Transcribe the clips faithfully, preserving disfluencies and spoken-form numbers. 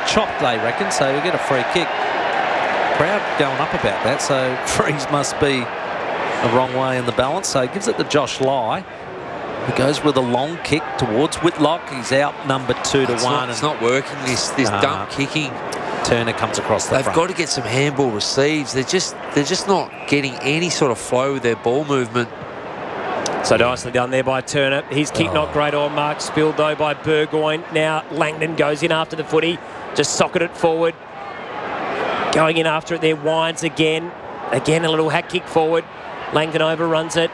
chopped, they reckon, so he'll get a free kick. Crowd going up about that, so freeze must be the wrong way in the balance. So he gives it to Josh Lai, who goes with a long kick towards Whitlock. He's out number two to it's one. Not, it's not working, this this Nah. dump kicking. Turner comes across the They've front. got to get some handball receives. They're just they're just not getting any sort of flow with their ball movement. So nicely done there by Turner. His kick Oh. not great on mark. Spilled though by Burgoyne. Now Langdon goes in after the footy. Just socket it forward. Going in after it there. Wines again. Again a little hack kick forward. Langdon overruns it.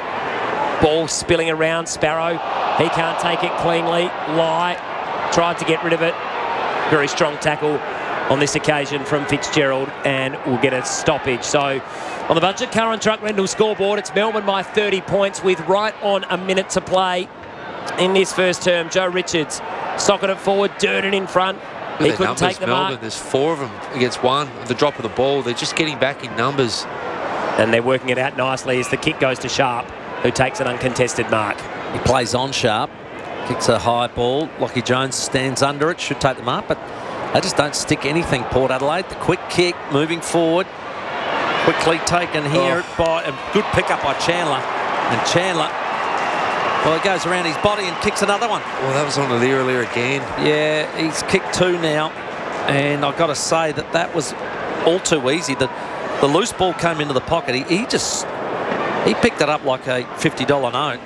Ball spilling around Sparrow. He can't take it cleanly. Lai tried to get rid of it. Very strong tackle on this occasion from Fitzgerald, and we'll get a stoppage. So on the Budget Car and Truck Rental scoreboard, it's Melbourne by thirty points with right on a minute to play in this first term. Joe Richards socket it forward, Durden in front. Look He at couldn't numbers, take the Melbourne. mark. There's four of them against one at the drop of the ball. They're just getting back in numbers. And they're working it out nicely as the kick goes to Sharp, who takes an uncontested mark. He plays on Sharp, kicks a high ball. Lockie Jones stands under it, should take the mark, but they just don't stick anything, Port Adelaide. The quick kick, moving forward. Quickly taken here Oh. by a good pickup by Chandler. And Chandler, well, he goes around his body and kicks another one. Well, that was on the Lira again. Yeah, he's kicked two now. And I've got to say that that was all too easy. The, the loose ball came into the pocket. He, he just, he picked it up like a fifty dollar note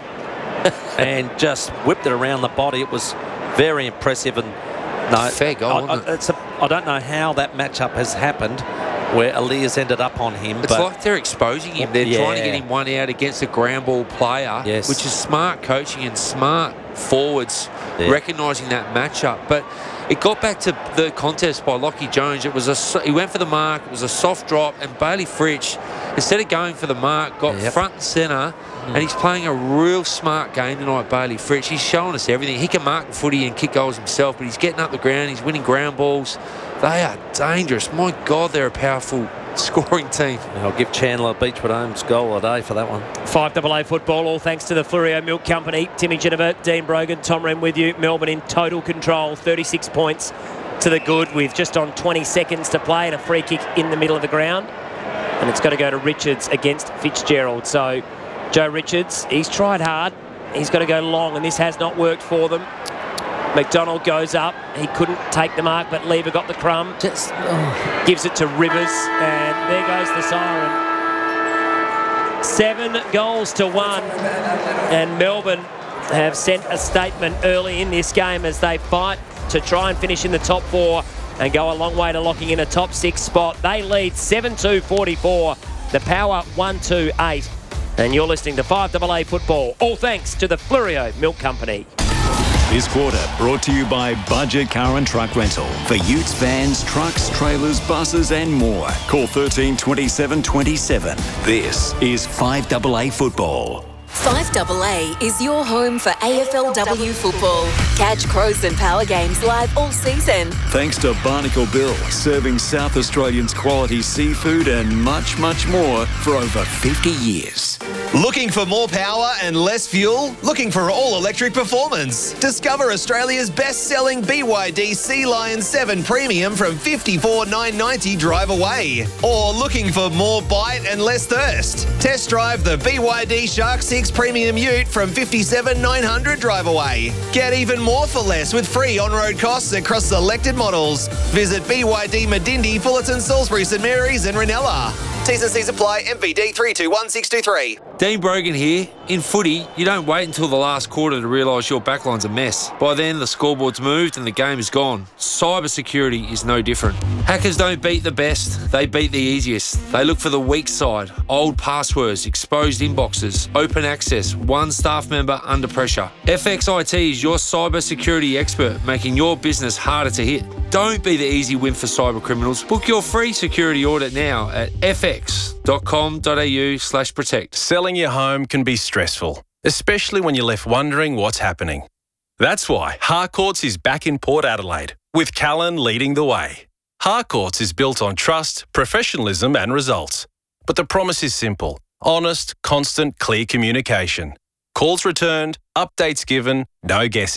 and just whipped it around the body. It was very impressive. And no, Fair goal, I, wasn't I, it? it's a, I don't know how that matchup has happened where Elias ended up on him. It's but like they're exposing him. They're trying to Yeah. get him one out against a ground ball player, Yes. which is smart coaching and smart forwards Yeah. recognising that matchup. But it got back to the contest by Lockie Jones. It was a so- he went for the mark. It was a soft drop, and Bailey Fritsch, instead of going for the mark, got Yep. front and centre. And he's playing a real smart game tonight, Bailey Fritsch. He's showing us everything. He can mark the footy and kick goals himself, but he's getting up the ground. He's winning ground balls. They are dangerous. My God, they're a powerful scoring team. I'll give Chandler Beechwood Holmes goal a day for that one. five double A football, all thanks to the Flurio Milk Company. Timmy Jennifer, Dean Brogan, Tom Wren with you. Melbourne in total control, thirty-six points to the good with just on twenty seconds to play and a free kick in the middle of the ground. And it's got to go to Richards against Fitzgerald. So Joe Richards, he's tried hard. He's got to go long, and this has not worked for them. McDonald goes up. He couldn't take the mark, but Lever got the crumb. Just, oh. Gives it to Rivers, and there goes the siren. Seven goals to one, and Melbourne have sent a statement early in this game as they fight to try and finish in the top four and go a long way to locking in a top six spot. They lead seven two forty-four, the power one two eight, and you're listening to five double A football, all thanks to the Flurio Milk Company. This quarter brought to you by Budget Car and Truck Rental. For utes, vans, trucks, trailers, buses and more. Call thirteen twenty-seven twenty-seven. This is five double A football. five double A is your home for A F L W football. Catch Crows and Power games live all season. Thanks to Barnacle Bill, serving South Australians quality seafood and much, much more for over fifty years. Looking for more power and less fuel? Looking for all-electric performance? Discover Australia's best-selling B Y D Sea Lion seven Premium from fifty-four thousand nine hundred ninety dollars drive away. Or looking for more bite and less thirst? Test drive the B Y D Shark six Premium Ute from fifty-seven thousand nine hundred dollars drive away. Get even more for less with free on-road costs across selected models. Visit B Y D Medindi, Fullerton, Salisbury, St Mary's and Ranella. T's and C's apply. M V D three two one six two three. Dean Brogan here. In footy, you don't wait until the last quarter to realise your backline's a mess. By then, the scoreboard's moved and the game is gone. Cybersecurity is no different. Hackers don't beat the best, they beat the easiest. They look for the weak side, old passwords, exposed inboxes, open access, one staff member under pressure. F X I T is your cybersecurity expert, making your business harder to hit. Don't be the easy win for cyber criminals. Book your free security audit now at f x dot com dot a u slash protect. Selling your home can be stressful, especially when you're left wondering what's happening. That's why Harcourts is back in Port Adelaide, with Callan leading the way. Harcourts is built on trust, professionalism and results. But the promise is simple: honest, constant, clear communication. Calls returned, updates given, no guessing.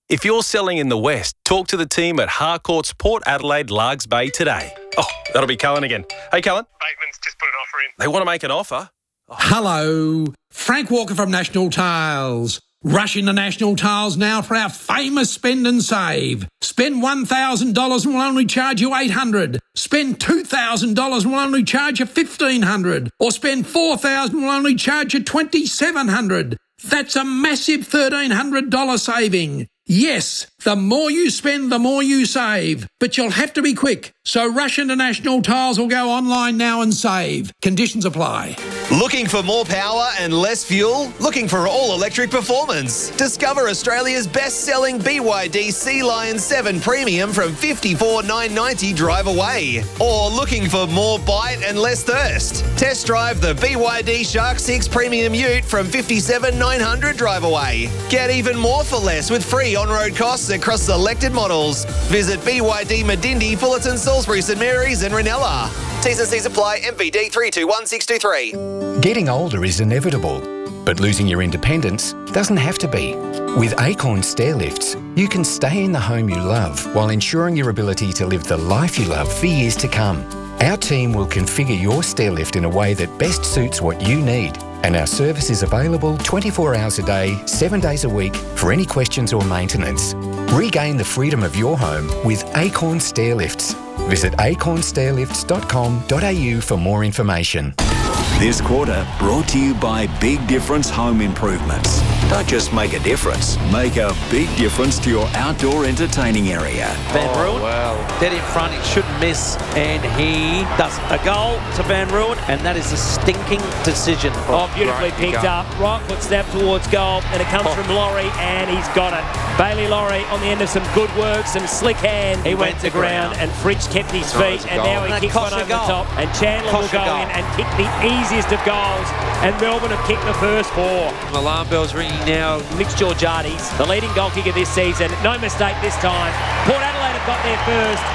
If you're selling in the West, talk to the team at Harcourt's Port Adelaide Largs Bay today. Oh, that'll be Callan again. Hey, Callan. Bateman's just put an offer in. They want to make an offer? Oh. Hello. Frank Walker from National Tiles. Rush into National Tiles now for our famous spend and save. Spend one thousand dollars and we'll only charge you eight hundred dollars. Spend two thousand dollars and we'll only charge you fifteen hundred dollars. Or spend four thousand dollars and we'll only charge you twenty-seven hundred dollars. That's a massive thirteen hundred dollars saving. Yes, the more you spend, the more you save. But you'll have to be quick. So rush into National Tiles or go online now and save. Conditions apply. Looking for more power and less fuel? Looking for all-electric performance? Discover Australia's best-selling B Y D Sea Lion seven Premium from fifty-four thousand nine hundred ninety dollars drive away. Or looking for more bite and less thirst? Test drive the B Y D Shark six Premium Ute from fifty-seven thousand nine hundred dollars drive away. Get even more for less with free on-road costs across selected models. Visit B Y D Medindi, Fullerton, Salisbury, St Mary's and Ranella. T's and C's apply. M V D three two one six two three. Getting older is inevitable, but losing your independence doesn't have to be. With Acorn Stairlifts, you can stay in the home you love while ensuring your ability to live the life you love for years to come. Our team will configure your stairlift in a way that best suits what you need, and our service is available twenty-four hours a day, seven days a week for any questions or maintenance. Regain the freedom of your home with Acorn Stairlifts. Visit acorn stairlifts dot com dot a u for more information. This quarter brought to you by Big Difference Home Improvements. Don't just make a difference, make a big difference to your outdoor entertaining area. Van Oh, Ruin, wow. dead in front, he shouldn't miss, and he does a goal to Van Ruin, and that is a stinking decision. Oh, beautifully Great picked pick-up. up. Right foot snap towards goal, and it comes Oh. from Laurie, and he's got it. Bailey Laurie on the end of some good work, some slick hand. He, went, to ground, and Fritsch kept his feet, it's a and goal. now he And that kicks one costs a over the goal. top, and Chandler Costs will a go goal. in and kick the easiest of goals, and Melbourne have kicked the first four. Alarm bells ringing now. Mitch Georgiades, the leading goal kicker this season. No mistake this time. Port Adelaide have got there first.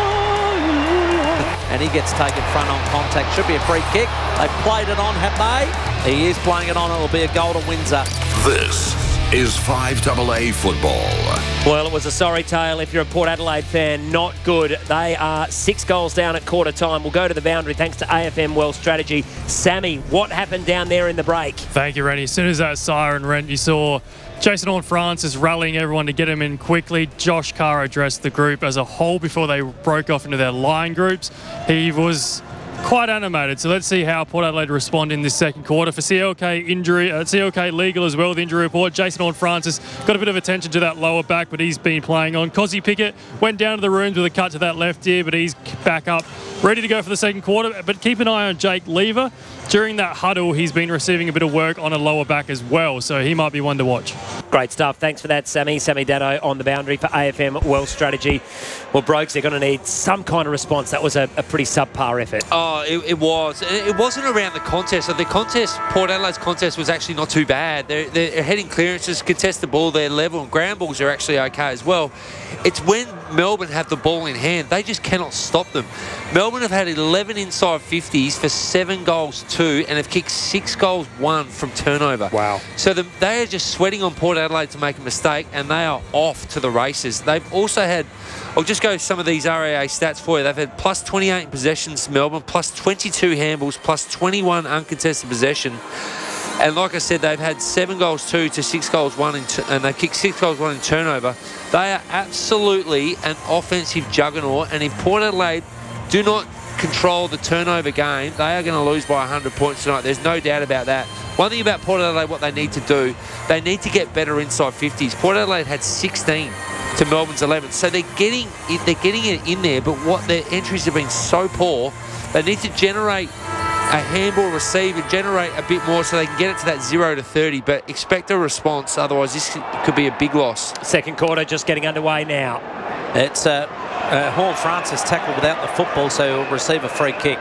And he gets taken front on contact. Should be a free kick. They played it on, have they? He is playing it on. It'll be a goal to Windsor. This is five double A football. Well, it was a sorry tale if you're a Port Adelaide fan. Not good. They are six goals down at quarter time. We'll go to the boundary thanks to A F M Well Strategy. Sammy, what happened down there in the break? Thank you, Rennie. As soon as that siren went, you saw Jason Horne-Francis rallying everyone to get him in quickly. Josh Carr addressed the group as a whole before they broke off into their line groups. He was quite animated, so let's see how Port Adelaide respond in this second quarter. For C L K injury, uh, C L K legal as well with injury report. Jason Horne-Francis got a bit of attention to that lower back, but he's been playing on. Cozzy Pickett went down to the rooms with a cut to that left ear, but he's back up, ready to go for the second quarter. But keep an eye on Jake Lever. During that huddle, he's been receiving a bit of work on a lower back as well, so he might be one to watch. Great stuff. Thanks for that, Sammy. Sammy Dado on the boundary for A F M Well Strategy. Well, Brokes, they're going to need some kind of response. That was a, a pretty subpar effort. Oh, it, it was. It it wasn't around the contest. So the contest, Port Adelaide's contest was actually not too bad. They're, they're heading clearances, contest the ball, they're level, and ground balls are actually okay as well. It's when Melbourne have the ball in hand, they just cannot stop them. Melbourne have had eleven inside fifties for seven goals, two, and have kicked six goals, one from turnover. Wow. So the, they are just sweating on Port Adelaide to make a mistake, and they are off to the races. They've also had, I'll just go some of these R A A stats for you. They've had plus twenty-eight in possessions, Melbourne, plus twenty-two handballs, plus twenty-one uncontested possession. And like I said, they've had seven goals, two to six goals, one, in t- and they've kicked six goals, one in turnover. They are absolutely an offensive juggernaut, and if Port Adelaide do not control the turnover game, they are going to lose by one hundred points tonight. There's no doubt about that. One thing about Port Adelaide, what they need to do, they need to get better inside fifties. Port Adelaide had sixteen to Melbourne's eleven, so they're getting it, they're getting it in there, but what their entries have been so poor, they need to generate a handball receive and generate a bit more so they can get it to that zero to thirty, but expect a response, otherwise this could be a big loss. Second quarter just getting underway now. It's uh, uh, Horne-Francis tackled without the football, so he'll receive a free kick.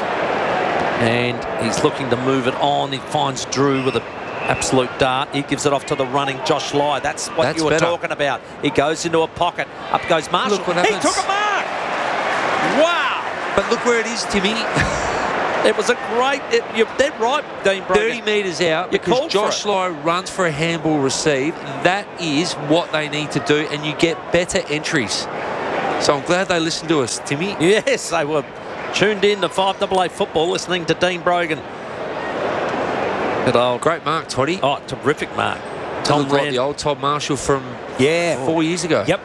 And he's looking to move it on. He finds Drew with an absolute dart. He gives it off to the running Josh Lai. That's what That's you were better. talking about. He goes into a pocket. Up goes Marshall. Look what He happens. took a mark. Wow. But look where it is, Timmy. It was a great... It, you're dead right, Dean Brogan. thirty metres out You because called for Josh it. Lowe runs for a handball receive. That is what they need to do, and you get better entries. So I'm glad they listened to us, Timmy. Yes, they were tuned in to five double A football, listening to Dean Brogan. Good old... Great mark, Toddy. Oh, terrific mark. Tom Tom like Rand. the old Todd Marshall from Yeah. four years ago. Yep.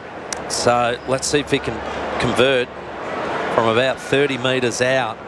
So let's see if he can convert from about thirty metres out.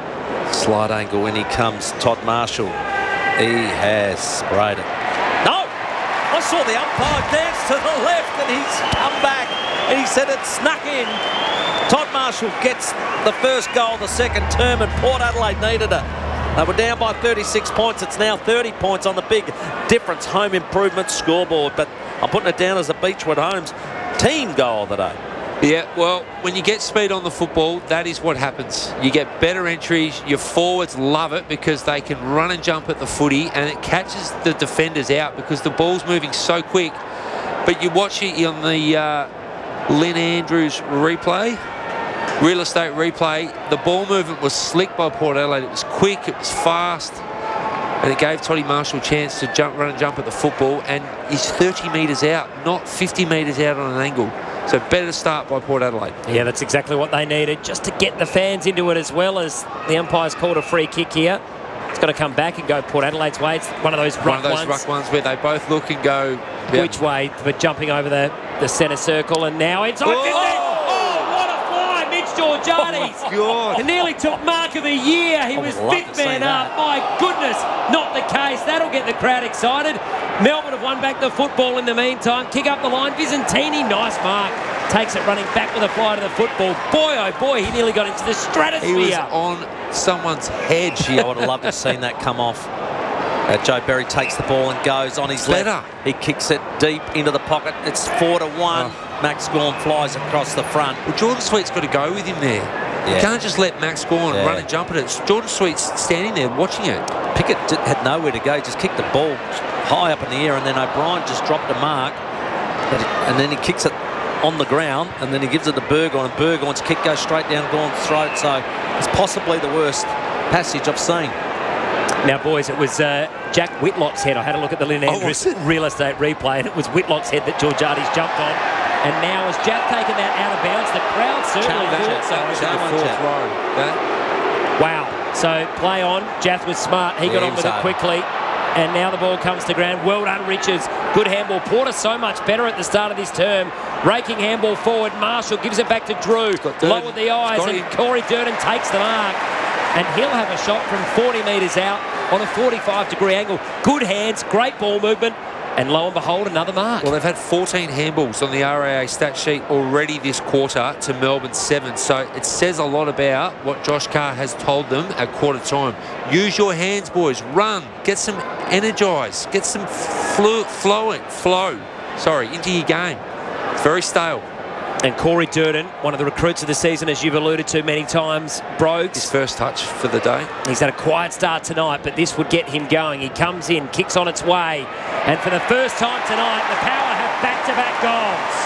Slight angle when he comes, Todd Marshall. He has sprayed it. No! I saw the umpire dance to the left and he's come back and he said it snuck in. Todd Marshall gets the first goal the second term and Port Adelaide needed it. They were down by thirty-six points. It's now thirty points on the big difference home improvement scoreboard. But I'm putting it down as a Beechwood Homes team goal of the day. Yeah, well, when you get speed on the football, that is what happens. You get better entries. Your forwards love it because they can run and jump at the footy, and it catches the defenders out because the ball's moving so quick. But you watch it on the uh, Lynn Andrews replay, real estate replay. The ball movement was slick by Port Adelaide. It was quick, it was fast, and it gave Toddy Marshall a chance to jump, run and jump at the football, and he's thirty metres out, not fifty metres out on an angle. So better start by Port Adelaide. Yeah, that's exactly what they needed, just to get the fans into it, as well as the umpire's called a free kick here. It's got to come back and go Port Adelaide's way. It's one of those ruck One of those ones. ruck ones where they both look and go, yep. Which way? But jumping over the, the centre circle, and now inside Oh! fifty. Oh, what a fly, Mitch Georgiades. Oh, my God. It nearly took mark of the year. He I was would love big to see man that. up. My goodness, not the case. That'll get the crowd excited. Melbourne have won back the football in the meantime. Kick up the line. Vizentini, nice mark. Takes it running back with a fly to the football. Boy, oh boy, he nearly got into the stratosphere. He was on someone's head. Gee, I would have loved to have seen that come off. Uh, Joe Berry takes the ball and goes on his Better. left. He kicks it deep into the pocket. It's four to one. Oh. Max Gorn flies across the front. Well, Jordan Sweet's got to go with him there. Yeah. You can't just let Max Gorn Yeah. run and jump at it. Jordan Sweet's standing there watching it. Pickett d- had nowhere to go. Just kicked the ball high up in the air, and then O'Brien just dropped a mark. But it- And then he kicks it on the ground, and then he gives it to Burgoyne, and Burgoyne's kick goes straight down Gorn's throat. So it's possibly the worst passage I've seen. Now, boys, it was uh, Jack Whitlock's head. I had a look at the Lynn Oh, Andrews was it? real estate replay, and it was Whitlock's head that Georgiades jumped on. And now, has Jack taken that out of bounds? The crowd certainly Challenge thought it. so. The Challenge fourth it. row. That, Wow. So play on. Jath was smart. He Yeah, got he on was with it hard. quickly. And now the ball comes to ground. Well done, Richards. Good handball. Porter so much better at the start of this term. Raking handball forward. Marshall gives it back to Drew. got Durden. Lowered the eyes, Got and him. Corey Durden takes the mark. And he'll have a shot from forty metres out on a forty-five degree angle. Good hands, great ball movement, and lo and behold, another mark. well, they've had fourteen handballs on the R A A stat sheet already this quarter to Melbourne's seven. So it says a lot about what Josh Carr has told them at quarter time. Use your hands, boys. Run. Get some energise. Get some flu- flowing, flow, sorry, into your game. It's very stale. And Corey Durden, one of the recruits of the season, as you've alluded to many times, His Brogues. first touch for the day. He's had a quiet start tonight, but this would get him going. He comes in, kicks on its way, and for the first time tonight, the Power have back-to-back goals.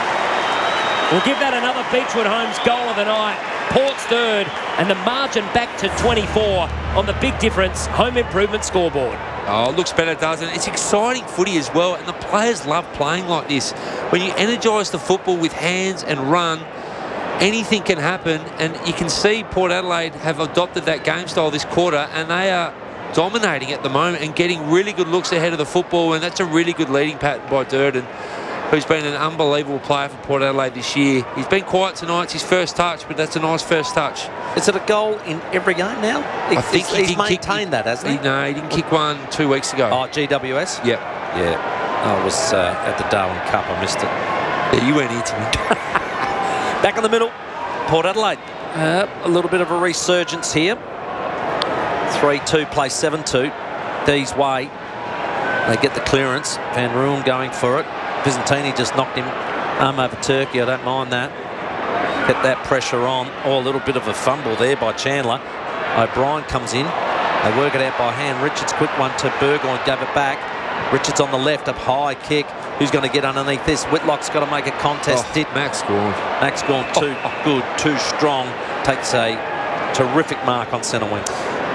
We'll give that another Beechwood Homes goal of the night. Port's third, and the margin back to twenty-four on the big difference home improvement scoreboard. Oh, it looks better, doesn't it? It's exciting footy as well, and the players love playing like this. When you energise the football with hands and run, anything can happen, and you can see Port Adelaide have adopted that game style this quarter, and they are dominating at the moment and getting really good looks ahead of the football, and that's a really good leading pattern by Durden, who's been an unbelievable player for Port Adelaide this year. He's been quiet tonight. It's his first touch, but that's a nice first touch. Is it a goal in every game now? He, I think he's, he he's did kick- maintained that, hasn't he? He, no, he didn't kick one two weeks ago. Oh, G W S? Yep. Yeah. I was uh, at the Darwin Cup. I missed it. Yeah, you weren't here to me. Back in the middle, Port Adelaide. Uh, a little bit of a resurgence here. three two, play seven two. D's way. They get the clearance. Van Ruin going for it. Vizentini just knocked him arm over turkey. I don't mind that. Get that pressure on. Oh, a little bit of a fumble there by Chandler. O'Brien comes in. They work it out by hand. Richards, quick one to Burgoyne, gave it back. Richards on the left, up high kick. Who's going to get underneath this? Whitlock's got to make a contest. Oh, Did Max Gorn. Max Gorn too good, too strong. Takes a terrific mark on centre wing.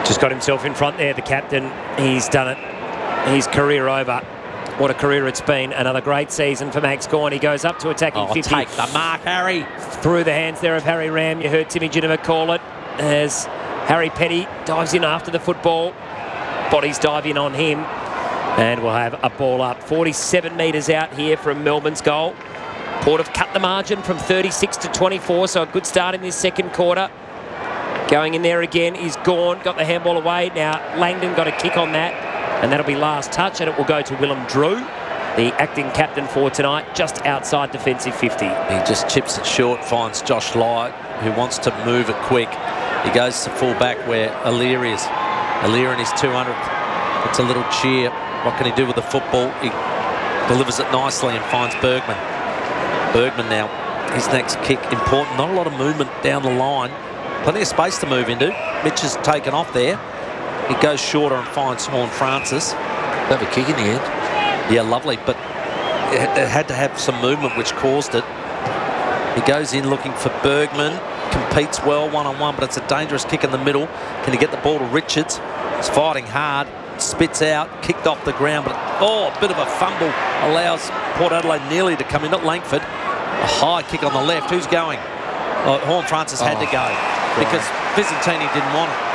Just got himself in front there, the captain. He's done it. His career over. What a career it's been. Another great season for Max Gawn. He goes up to attacking Oh, fifty. take the mark, Harry. Through the hands there of Harry Ram. You heard Timmy Ginniver call it as Harry Petty dives in after the football. Bodies dive in on him. And we'll have a ball up. forty-seven metres out here from Melbourne's goal. Port have cut the margin from thirty-six to twenty-four, so a good start in this second quarter. Going in there again is Gawn. Got the handball away. Now Langdon got a kick on that. And that'll be last touch, and it will go to Willem Drew, the acting captain for tonight, just outside defensive fifty. He just chips it short, finds Josh Lyght, who wants to move it quick. He goes to full back where Alir is. Alir in his two hundredth. It's a little cheer. What can he do with the football? He delivers it nicely and finds Bergman. Bergman now, his next kick, important. Not a lot of movement down the line. Plenty of space to move into. Mitch has taken off there. He goes shorter and finds Horn Francis. Have a kick in the end. Yeah, lovely, but it had to have some movement which caused it. He goes in looking for Bergman, competes well one-on-one, but it's a dangerous kick in the middle. Can he get the ball to Richards? He's fighting hard, spits out, kicked off the ground, but oh, a bit of a fumble allows Port Adelaide nearly to come in, not Langford. A high kick on the left. Who's going? Oh, Horn Francis had oh, to go because Vicentini didn't want it.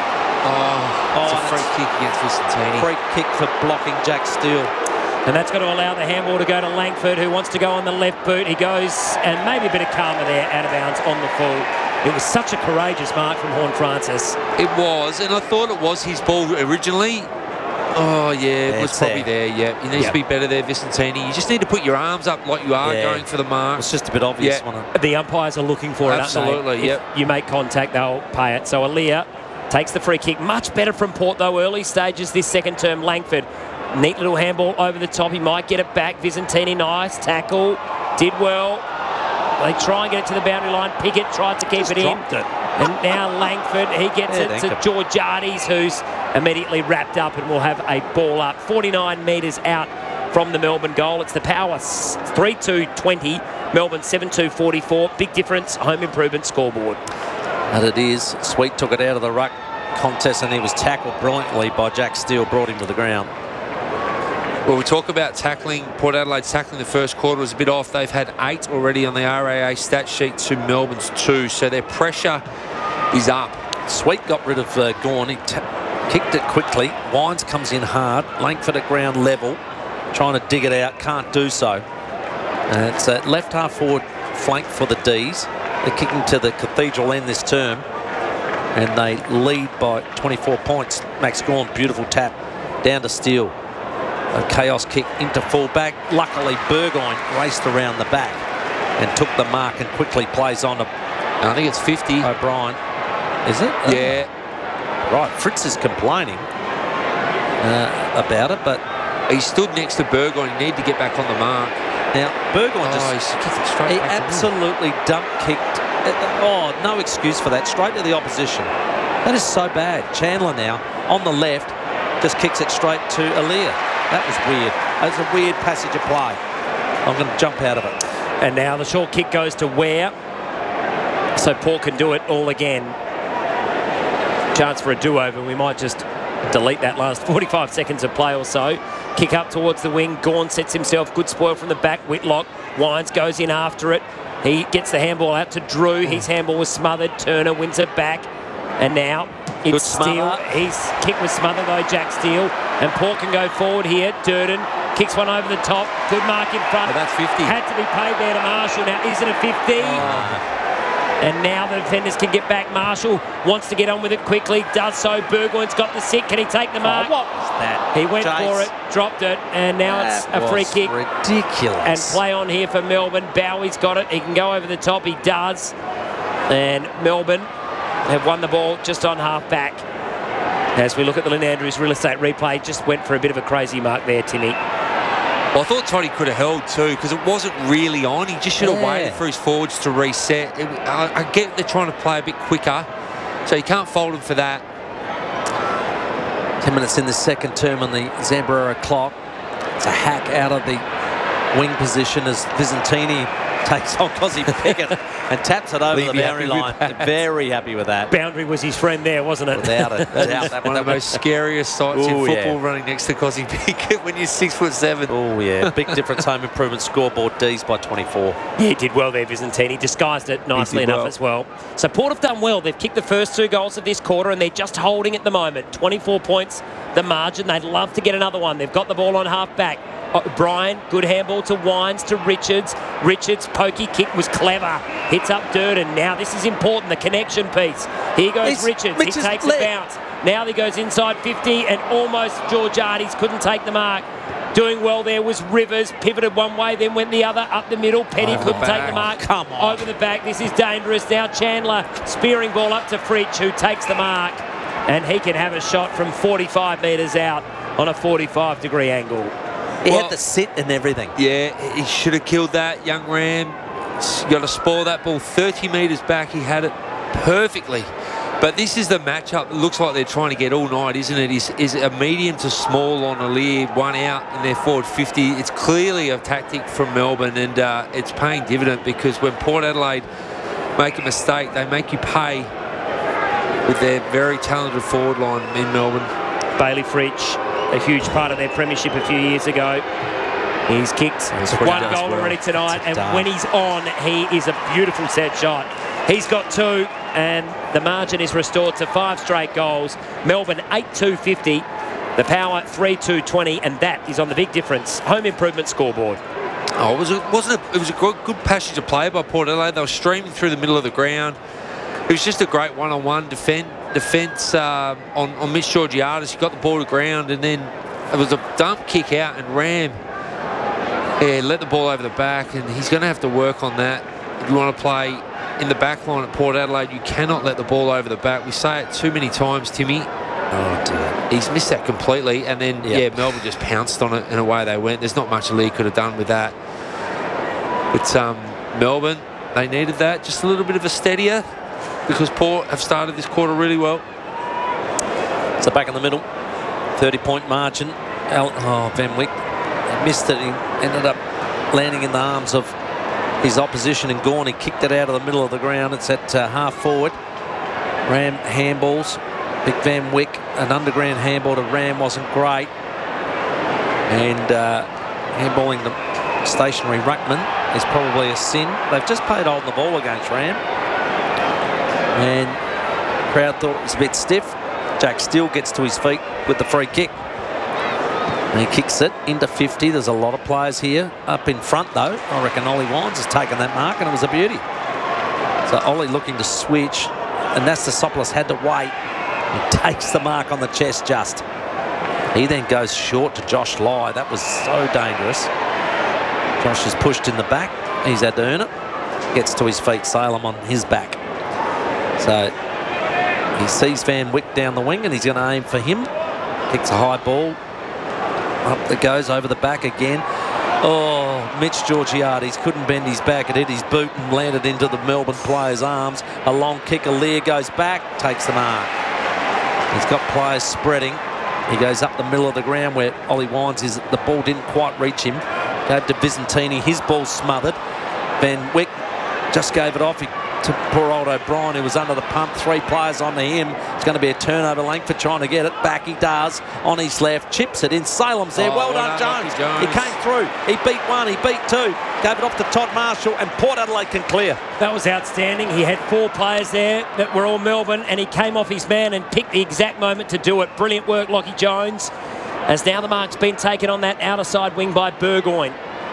Oh, it's oh, a free kick against Vicentini. Free kick for blocking Jack Steele. And that's going to allow the handball to go to Langford, who wants to go on the left boot. He goes, and maybe a bit of karma there, out of bounds on the full. It was such a courageous mark from Horn Francis. It was, and I thought it was his ball originally. Oh, yeah, it yeah, was probably there. there, yeah. He needs yeah. to be better there, Vicentini. You just need to put your arms up like you are yeah. going for the mark. It's just a bit obvious. Yeah. Wasn't it? The umpires are looking for it, Absolutely, aren't they? yep. If you make contact, they'll pay it. So Alir takes the free kick. Much better from Port, though, early stages this second term. Langford, neat little handball over the top. He might get it back. Vicentini, nice tackle. Did well. They try and get it to the boundary line. Pickett tried to keep Just it in. dropped it. And now Langford, he gets Yeah, it to thank Georgiades, who's immediately wrapped up, and will have a ball up. forty-nine metres out from the Melbourne goal. It's the Power three two twenty. Melbourne seven two forty-four. Big difference. Home improvement scoreboard. And it is. Sweet took it out of the ruck contest, and he was tackled brilliantly by Jack Steele, brought him to the ground. Well, we talk about tackling. Port Adelaide's tackling the first quarter was a bit off. They've had eight already on the R A A stat sheet to Melbourne's two, so their pressure is up. Sweet got rid of uh, Gawn. He ta- kicked it quickly. Wines comes in hard. Langford at ground level, trying to dig it out. Can't do so. Uh, it's a left half forward flank for the D's. They're kicking to the Cathedral end this term, and they lead by twenty-four points. Max Gawn, beautiful tap down to Steele. A chaos kick into full back. Luckily, Burgoyne raced around the back and took the mark and quickly plays on to I think it's fifty. O'Brien. Is it? Yeah. Oh. Right. Fritz is complaining uh, about it, but he stood next to Burgoyne. He needed to get back on the mark. Now, Burgoyne oh, just... He's kicked it straight he back absolutely dump kicked. Uh, oh, no excuse for that. Straight to the opposition. That is so bad. Chandler now, on the left, just kicks it straight to Alir. That was weird. That was a weird passage of play. I'm going to jump out of it. And now the short kick goes to Ware. So Port can do it all again. Chance for a do-over. We might just delete that last forty-five seconds of play or so. Kick up towards the wing. Gawn sets himself. Good spoil from the back. Whitlock. Wines goes in after it. He gets the handball out to Drew. His handball was smothered. Turner wins it back. And now it's Steele. His kick was smothered though, Jack Steele. And Port can go forward here. Durden kicks one over the top. Good mark in front. Oh, that's fifty. Had to be paid there to Marshall. Now, is it a fifty? Oh. And now the defenders can get back. Marshall wants to get on with it quickly. Does so. Burgoyne's got the sick. Can he take the mark? Oh, what was that? He went Jace. for it, dropped it, and now that it's a free kick. Ridiculous. And play on here for Melbourne. Bowie's got it. He can go over the top. He does. And Melbourne have won the ball just on half back. As we look at the Lynn Andrews real estate replay, just went for a bit of a crazy mark there, Timmy. Well, I thought Toddy could have held too because it wasn't really on. He just should have Yeah. waited for his forwards to reset. It, I, I get they're trying to play a bit quicker, so you can't fault him for that. Ten minutes in the second term on the Zambrero clock. It's a hack out of the wing position as Vicentini takes on Cosy Pickett. and taps it over Leave the me boundary happy line. with that. Very happy with that. Boundary was his friend there, wasn't it? Without a doubt. That One of the most scariest sights in Ooh, football, yeah. running next to Cosy Pickett when you're six foot seven. Oh, yeah. Big difference. Home improvement scoreboard. D's by twenty-four. Yeah, he did well there, Visentini. Disguised it nicely did enough well. as well. So Port have done well. They've kicked the first two goals of this quarter and they're just holding at the moment. twenty-four points, the margin. They'd love to get another one. They've got the ball on half back. O'Brien, good handball to Wines, to Richards. Richards' pokey kick was clever. Hits up Durden. Now this is important, the connection piece. Here goes It's- Richards. Richards he takes let- a bounce. Now he goes inside fifty and almost Georgiades couldn't take the mark. Doing well there was Rivers. Pivoted one way, then went the other, up the middle. Petty Over the couldn't take back. the mark. Come on. Over the back. This is dangerous. Now Chandler spearing ball up to Fritsch, who takes the mark. And he can have a shot from forty-five metres out on a forty-five degree angle. He Well- had the sit and everything. Yeah, he should have killed that, young Ram. You got to spoil that ball thirty metres back. He had it perfectly. But this is the matchup that looks like they're trying to get all night, isn't it? Is, is a medium to small on Aliir, one out in their forward fifty. It's clearly a tactic from Melbourne, and uh, it's paying dividend because when Port Adelaide make a mistake, they make you pay with their very talented forward line in Melbourne. Bailey Fritsch, a huge part of their premiership a few years ago. He's kicked That's what he one does goal well. already tonight, and dart. when he's on, he is a beautiful set shot. He's got two, and the margin is restored to five straight goals. Melbourne eight two fifty, the Power three two twenty, and that is on the big difference. Home improvement scoreboard. Oh, it was a, wasn't a, it was a good, good passage of play by Port Adelaide. They were streaming through the middle of the ground. It was just a great one-on-one defend, defence uh, on, on Mitch Georgiades. He got the ball to ground, and then it was a dump kick out, and Ram yeah, let the ball over the back, and he's going to have to work on that. If you want to play in the back line at Port Adelaide, you cannot let the ball over the back. We say it too many times, Timmy. Oh, dear. He's missed that completely, and then, Yep. yeah, Melbourne just pounced on it, and away they went. There's not much Lee could have done with that. But um, Melbourne, they needed that. Just a little bit of a steadier, because Port have started this quarter really well. So back in the middle, thirty-point margin. Al- oh, Van Wyck he missed it. He ended up landing in the arms of his opposition and Gawn. He kicked it out of the middle of the ground. It's at uh, half forward. Ram handballs. Big Van Wyck, an underground handball to Ram wasn't great. And uh, handballing the stationary ruckman is probably a sin. They've just played holding the ball against Ram. And the crowd thought it was a bit stiff. Jack Steele gets to his feet with the free kick. And he kicks it into fifty. There's a lot of players here. Up in front, though, I reckon Ollie Wines has taken that mark, and it was a beauty. So Ollie looking to switch, and Nastasopoulos had to wait. He takes the mark on the chest just. He then goes short to Josh Lai. That was so dangerous. Josh is pushed in the back. He's had to earn it. Gets to his feet. Salem on his back. So he sees Van Wyck down the wing, and he's going to aim for him. Kicks a high ball. Up it goes over the back again. Oh, Mitch Georgiades couldn't bend his back. It hit his boot and landed into the Melbourne player's arms. A long kick. Aliir goes back, takes the mark. He's got players spreading. He goes up the middle of the ground where Ollie Wines is. The ball didn't quite reach him. Gave to Visentini. His ball smothered. Van Wyck just gave it off. He, to poor old O'Brien, who was under the pump. Three players onto him. It's going to be a turnover. Langford trying to get it back. He does. On his left. Chips it in. Salem's there. Oh, well, well done, done, Jones. Jones. He came through. He beat one. He beat two. Gave it off to Todd Marshall. And Port Adelaide can clear. That was outstanding. He had four players there that were all Melbourne, and he came off his man and picked the exact moment to do it. Brilliant work, Lockie Jones. As now the mark's been taken on that outer side wing by Burgoyne.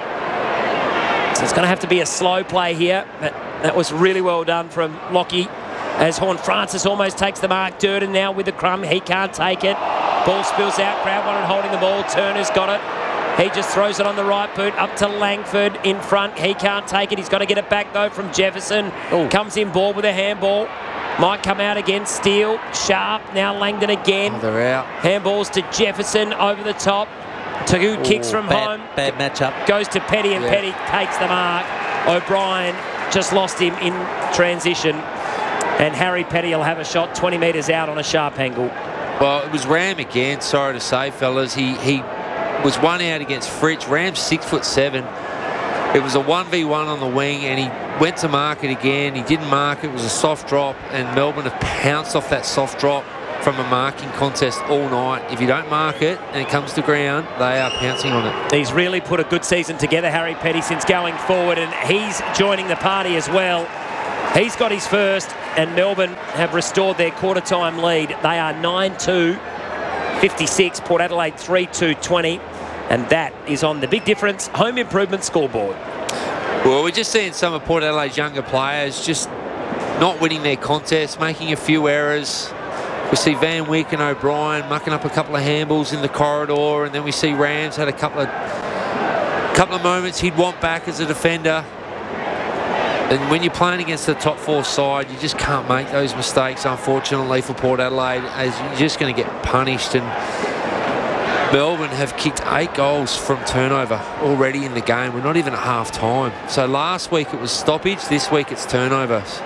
So it's going to have to be a slow play here, but that was really well done from Lockie. As Horn Francis almost takes the mark. Durden now with the crumb. He can't take it. Ball spills out. Crowd wanted holding the ball. Turner's got it. He just throws it on the right boot up to Langford in front. He can't take it. He's got to get it back, though, from Jefferson. Ooh. Comes in ball with a handball. Might come out again. Steele. Sharp. Now Langdon again. Oh, they're out. Handballs to Jefferson over the top. Tagu kicks from bad, home. Bad matchup. Goes to Petty, and Yeah. Petty takes the mark. O'Brien just lost him in transition. And Harry Petty will have a shot twenty metres out on a sharp angle. Well, it was Ram again, sorry to say, fellas. He he was one out against Fritsch. Ram's six foot seven. It was a one v one on the wing, and he went to mark it again. He didn't mark it. It was a soft drop, and Melbourne have pounced off that soft drop from a marking contest all night. If you don't mark it and it comes to ground, they are pouncing on it. He's really put a good season together, Harry Petty, since going forward, and he's joining the party as well. He's got his first, and Melbourne have restored their quarter-time lead. They are nine two fifty-six, Port Adelaide three two twenty, and that is on the Big Difference Home Improvement scoreboard. Well, we're just seeing some of Port Adelaide's younger players just not winning their contests, making a few errors. We see Van Wyck and O'Brien mucking up a couple of handballs in the corridor, and then we see Rams had a couple of couple of moments he'd want back as a defender. And when you're playing against the top four side, you just can't make those mistakes, unfortunately, for Port Adelaide, as you're just going to get punished. And Melbourne have kicked eight goals from turnover already in the game. We're not even at half time. So last week it was stoppage, this week it's turnovers.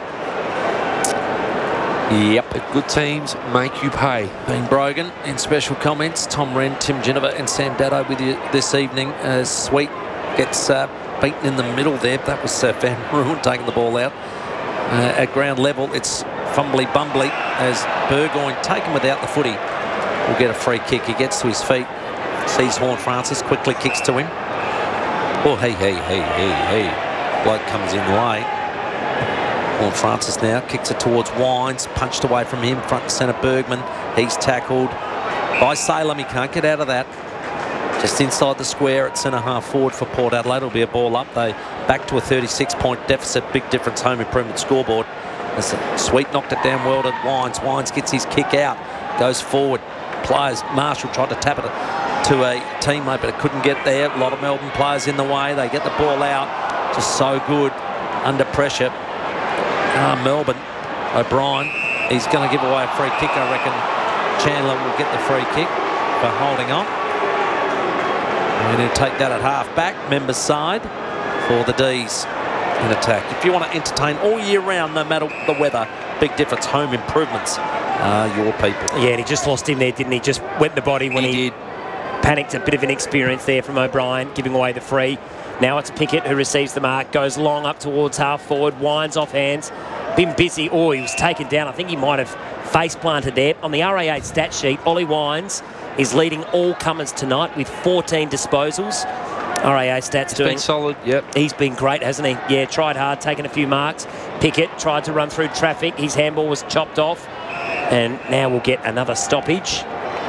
Yep. The good teams make you pay. Bean Brogan in special comments. Tom Wren, Tim Geneva and Sam Dado with you this evening as Sweet gets uh, beaten in the middle there. That was uh, Van Ruin taking the ball out. Uh, at ground level, it's fumbly bumbly as Burgoyne, taken without the footy, will get a free kick. He gets to his feet, sees Horne-Francis, quickly kicks to him. Oh, hey, hey, hey, hey, hey. Bloke comes in late. Horne-Francis now kicks it towards Wines, punched away from him, front and centre Bergman. He's tackled by Salem. He can't get out of that. Just inside the square at centre half forward for Port Adelaide. It'll be a ball up. They back to a thirty-six point deficit. Big Difference Home Improvement scoreboard. As Sweet knocked it down well to Wines. Wines gets his kick out, goes forward. Players, Marshall tried to tap it to a teammate, but it couldn't get there. A lot of Melbourne players in the way. They get the ball out. Just so good under pressure. Uh, Melbourne, O'Brien, he's going to give away a free kick. I reckon Chandler will get the free kick for holding on. And he'll take that at half back, members side, for the D's in attack. If you want to entertain all year round, no matter the weather, Big Difference Home Improvements are your people. Yeah, and he just lost him there, didn't he? Just went the body when he, he did. Panicked. A bit of inexperience there from O'Brien, giving away the free. Now it's Pickett who receives the mark, goes long up towards half forward, winds off hands. Been busy. Oh, he was taken down. I think he might have face planted there. On the R A A stat sheet, Ollie Wines is leading all comers tonight with fourteen disposals. R A A stats He's doing... been solid, yep. He's been great, hasn't he? Yeah, tried hard, taken a few marks. Pickett tried to run through traffic. His handball was chopped off. And now we'll get another stoppage.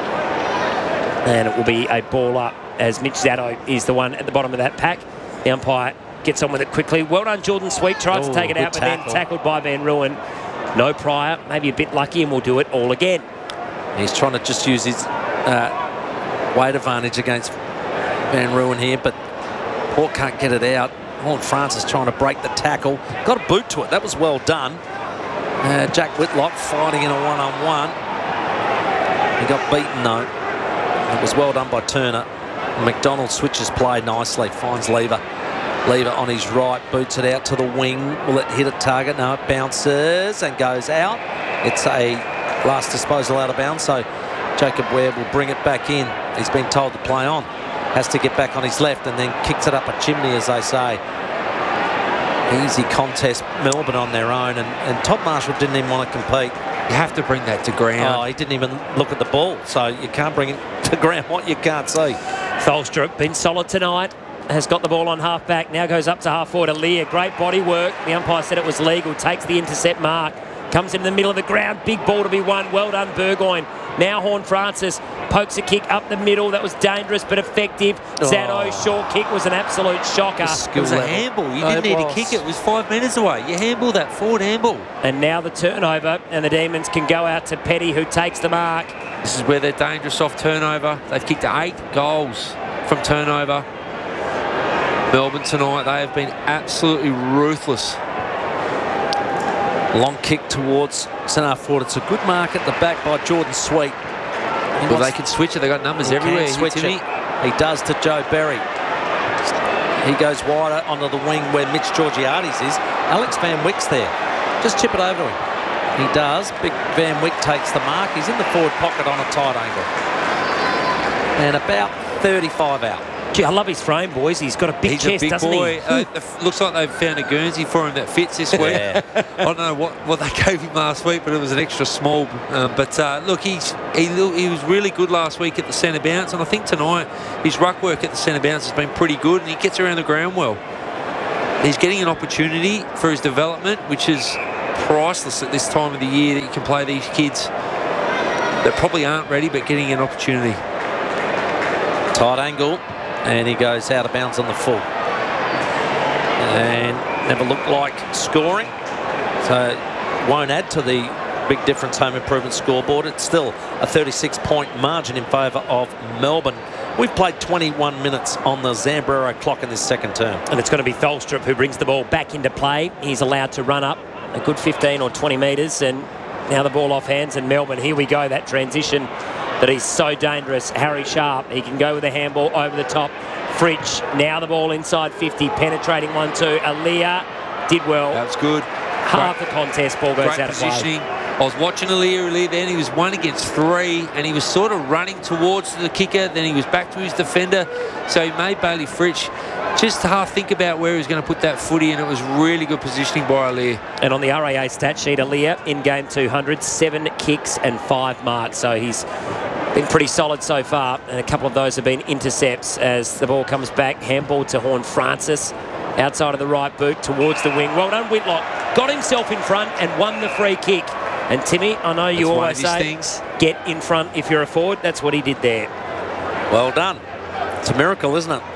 And it will be a ball up as Mitch Zaddo is the one at the bottom of that pack. The umpire gets on with it quickly. Well done, Jordan Sweet. Tried Ooh, to take it out, but tackle. then tackled by Van Ruin. No prior. Maybe a bit lucky, and we'll do it all again. He's trying to just use his uh, weight advantage against Van Ruin here, but Port can't get it out. Horne-Francis trying to break the tackle. Got a boot to it. That was well done. Uh, Jack Whitlock fighting in a one-on-one. He got beaten, though. It was well done by Turner. McDonald switches play nicely, finds Lever. Lever on his right, boots it out to the wing. Will it hit a target? No, it bounces and goes out. It's a last disposal out of bounds, so Jacob Webb will bring it back in. He's been told to play on. Has to get back on his left and then kicks it up a chimney, as they say. Easy contest, Melbourne on their own, and, and Todd Marshall didn't even want to compete. You have to bring that to ground. Oh, he didn't even look at the ball, so you can't bring it to ground what you can't see. Tholstrup been solid tonight. Has got the ball on half back. Now goes up to half forward. Lear, great body work. The umpire said it was legal. Takes the intercept mark. Comes in the middle of the ground. Big ball to be won. Well done, Burgoyne. Now Horne-Francis pokes a kick up the middle. That was dangerous but effective. Oh. Zaddo's short kick was an absolute shocker. It was a handball. You Oh, didn't it need was. to kick it. It was five metres away. You handball that forward handball. And now the turnover, and the Demons can go out to Petty, who takes the mark. This is where they're dangerous off turnover. They've kicked eight goals from turnover. Melbourne tonight, they have been absolutely ruthless. Long kick towards centre forward. It's a good mark at the back by Jordan Sweet. He Well, wants- they can switch it. They've got numbers He everywhere. can switch Timmy. it. He does to Joe Berry. He goes wider onto the wing where Mitch Georgiades is. Alex Van Wyck's there. Just chip it over to him. He does. Big Van Wyck takes the mark. He's in the forward pocket on a tight angle. And about thirty-five out. Gee, I love his frame, boys. He's got a big He's chest, a big doesn't boy. he? Uh, it looks like they've found a Guernsey for him that fits this week. Yeah. I don't know what, what they gave him last week, but it was an extra small. Um, but uh, look, he's he, he was really good last week at the centre bounce, and I think tonight his ruck work at the centre bounce has been pretty good, and he gets around the ground well. He's getting an opportunity for his development, which is priceless at this time of the year, that you can play these kids that probably aren't ready, but getting an opportunity. Tight angle. And he goes out of bounds on the full. And never looked like scoring. So won't add to the big difference home improvement scoreboard. It's still a thirty-six point margin in favour of Melbourne. We've played twenty-one minutes on the Zambrero clock in this second term. And it's going to be Tholstrup who brings the ball back into play. He's allowed to run up a good fifteen or twenty metres, and now the ball off hands, and Melbourne, here we go, that transition that he's so dangerous. Harry Sharp, he can go with a handball over the top. Fridge, now the ball inside fifty, penetrating one two. Aaliyah did well. That was good. Half Great, the contest, ball goes great out of play. positioning. I was watching Aaliyah earlier then. He was one against three, and he was sort of running towards the kicker. Then he was back to his defender. So he made Bailey Fritsch just half think about where he was going to put that footy, and it was really good positioning by Aaliyah. And on the R A A stat sheet, Aaliyah in game two hundred, seven kicks and five marks. So he's been pretty solid so far, and a couple of those have been intercepts as the ball comes back. Handball to Horn Francis, outside of the right boot towards the wing. Well done, Whitlock. Got himself in front and won the free kick. And Timmy, I know you That's always say, things. get in front if you're a forward. That's what he did there. Well done. It's a miracle, isn't it?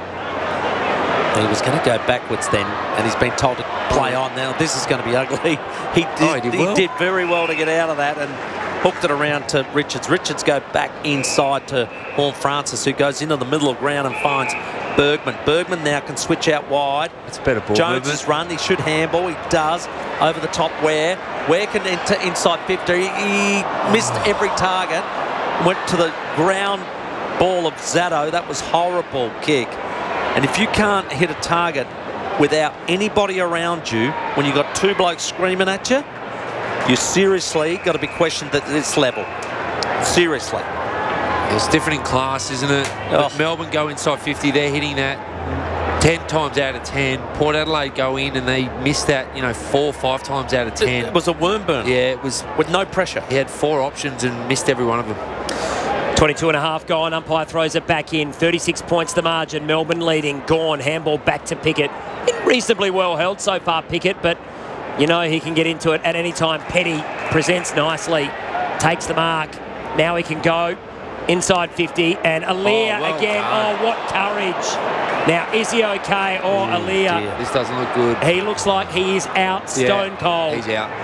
He was going to go backwards then, and he's been told to play on. Now this is going to be ugly. He did, Oh, he did well. he did very well to get out of that and hooked it around to Richards. Richards go back inside to Horn Francis, who goes into the middle of ground and finds Bergman. Bergman now can switch out wide. It's better ball Jones movement. has run. He should handball. He does. Over the top. Ware. Ware can enter inside fifty. He missed every target. Went to the ground ball of Zatto. That was horrible kick. And if you can't hit a target without anybody around you, when you've got two blokes screaming at you, you seriously got to be questioned at this level. Seriously. It's different in class, isn't it? Oh. But Melbourne go inside fifty. They're hitting that ten times out of ten. Port Adelaide go in and they miss that, you know, four or five times out of ten. It was a worm burn. Yeah, it was. With no pressure. He had four options and missed every one of them. twenty-two and a half gone. Umpire throws it back in. thirty-six points the margin. Melbourne leading. Gone. Handball back to Pickett. Been reasonably well held so far, Pickett, but you know he can get into it at any time. Petty presents nicely. Takes the mark. Now he can go inside fifty. And Aaliyah Oh, well again. done. Oh, what courage. Now, is he okay? Or Oh, Aaliyah? dear, this doesn't look good. He looks like he is out stone Yeah, cold. He's out.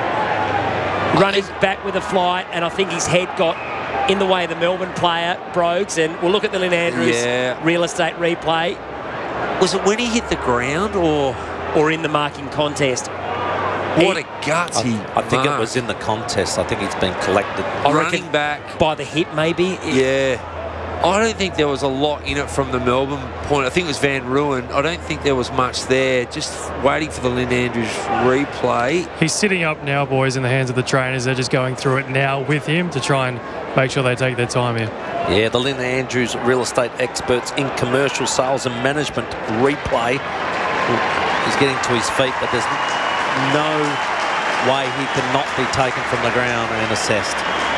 Running back with a flight, and I think his head got in the way of the Melbourne player, Brogues, and we'll look at the Lynn Andrews Yeah. real estate replay, Was it when he hit the ground or or in the marking contest. what He- a gutsy? I think it mark. was in the contest. I think it's been collected. I running reckon back. by the hip, maybe. Yeah. I don't think there was a lot in it from the Melbourne point. I think it was Van Ruin. I don't think there was much there. Just waiting for the Lynn Andrews replay. He's sitting up now, boys, in the hands of the trainers. They're just going through it now with him to try and make sure they take their time here. Yeah, the Lynn Andrews real estate experts in commercial sales and management replay. He's getting to his feet, but there's no way he cannot be taken from the ground and assessed.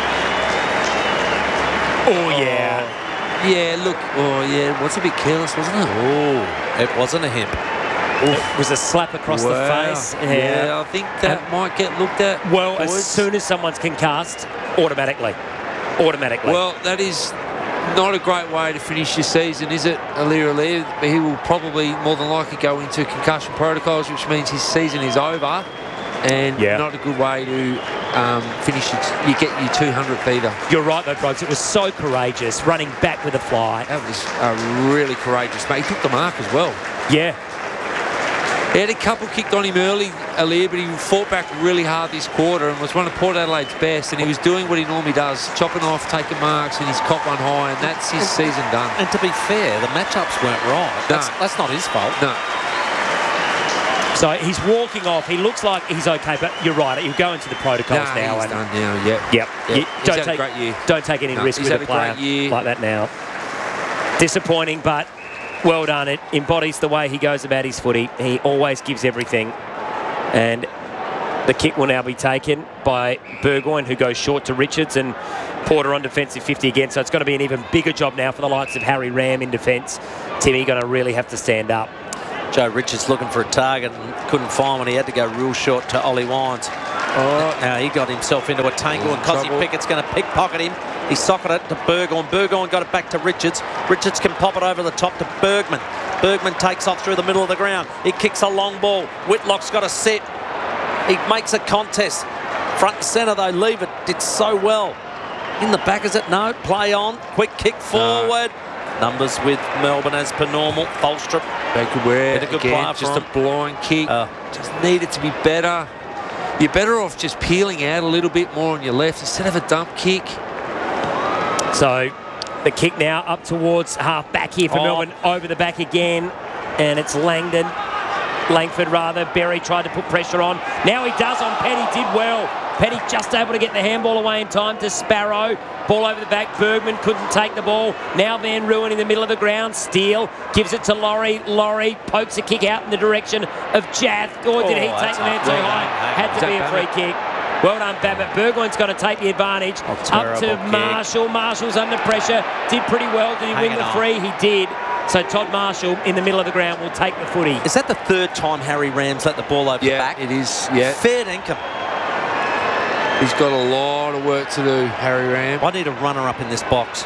Oh, yeah. Yeah, look. Oh, yeah. It was a bit careless, wasn't it? Oh, it wasn't a hip. It was a slap across Wow. the face. Yeah, I think that And- might get looked at. Well, boys. as soon as someone's concussed, automatically. Automatically. Well, that is not a great way to finish your season, is it, Aaliyah Aaliyah? He will probably more than likely go into concussion protocols, which means his season is over, and Yeah. not a good way to um, finish. Your, you get your two hundredth either. You're right, though, Brogues. It was so courageous, running back with a fly. That was uh, really courageous, mate. He took the mark as well. Yeah. He had a couple kicked on him early, Aaliyah, but he fought back really hard this quarter and was one of Port Adelaide's best, and he was doing what he normally does, chopping off, taking marks, and he's caught one high, and that's his season done. And to be fair, the matchups weren't right. That's, No. that's not his fault. No. So he's walking off. He looks like he's okay, but you're right. He'll go into the protocols No, now. he's and done now, yep. Yep. Yep. You He's don't had a take, great year. Don't take any No, risk he's with had a a player great year. like that now. Disappointing, but Well done. It embodies the way he goes about his footy. He always gives everything. And the kick will now be taken by Burgoyne, who goes short to Richards, and Porter on defensive fifty again. So it's going to be an even bigger job now for the likes of Harry Ram in defence. Timmy going to really have to stand up. Joe Richards looking for a target and couldn't find one. He had to go real short to Ollie Wines. Oh, now he got himself into a tangle, and Cosy Pickett's going to pickpocket him. He socketed it to Burgoyne. Burgoyne got it back to Richards. Richards can pop it over the top to Bergman. Bergman takes off through the middle of the ground. He kicks a long ball. Whitlock's got a set. He makes a contest. Front and centre, though. Leave it. Did so well. In the back, is it? No. Play on. Quick kick forward. No. Numbers with Melbourne as per normal. Tholstrup. They could wear a good again, just a blind kick. Uh, just need it to be better. You're better off just peeling out a little bit more on your left instead of a dump kick. So the kick now up towards half back here for oh. Melbourne. Over the back again. And it's Langdon. Langford rather. Berry tried to put pressure on. Now he does on Petty. Did well. Petty just able to get the handball away in time to Sparrow. Ball over the back. Bergman couldn't take the ball. Now Van Ruin in the middle of the ground. Steele gives it to Laurie. Laurie pokes a kick out in the direction of Jath. Or did oh, he take the man too high? Had to be a free kick. Well done, Babbitt. Burgoyne's got to take the advantage. Oh, up to kick. Marshall. Marshall's under pressure. Did pretty well. Did he Hang win the on. free? He did. So Todd Marshall in the middle of the ground will take the footy. Is that the third time Harry Ram's let the ball over yeah, the back? It is, yeah. Fair dinkum. He's got a lot of work to do, Harry Ram. I need a runner up in this box.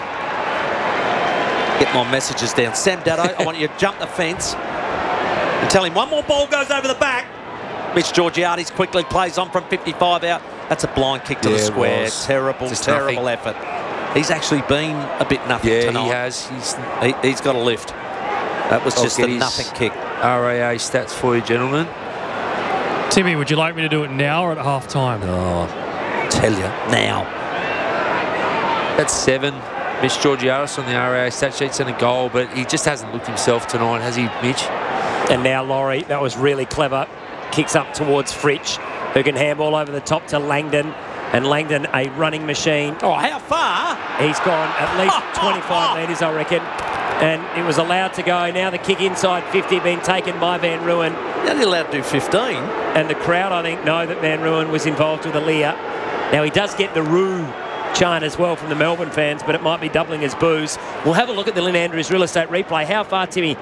Get my messages down. Sam Daddo, I want you to jump the fence and tell him one more ball goes over the back. Mitch Georgiades quickly plays on from fifty-five out. That's a blind kick to yeah, the square. Terrible, Just terrible nothing. effort. He's actually been a bit nothing yeah, tonight. he has. He's, he, he's got a lift. That was I'll just a nothing kick. R A A stats for you, gentlemen. Timmy, would you like me to do it now or at half time? Oh. Tell you now. That's seven. Mitch Georgiades on the R A A stat sheets and a goal, but he just hasn't looked himself tonight, has he, Mitch? And now Laurie, that was really clever. Kicks up towards Fritsch, who can handball over the top to Langdon. And Langdon, a running machine. Oh, how far? He's gone at least twenty-five metres, I reckon. And it was allowed to go. Now the kick inside fifty being taken by Van Ruin. You're only allowed to do fifteen. And the crowd, I think, know that Van Ruin was involved with a Lear. Now he does get the Roo chant as well from the Melbourne fans, but it might be doubling his boos. We'll have a look at the Lynn Andrews real estate replay. How far, Timmy?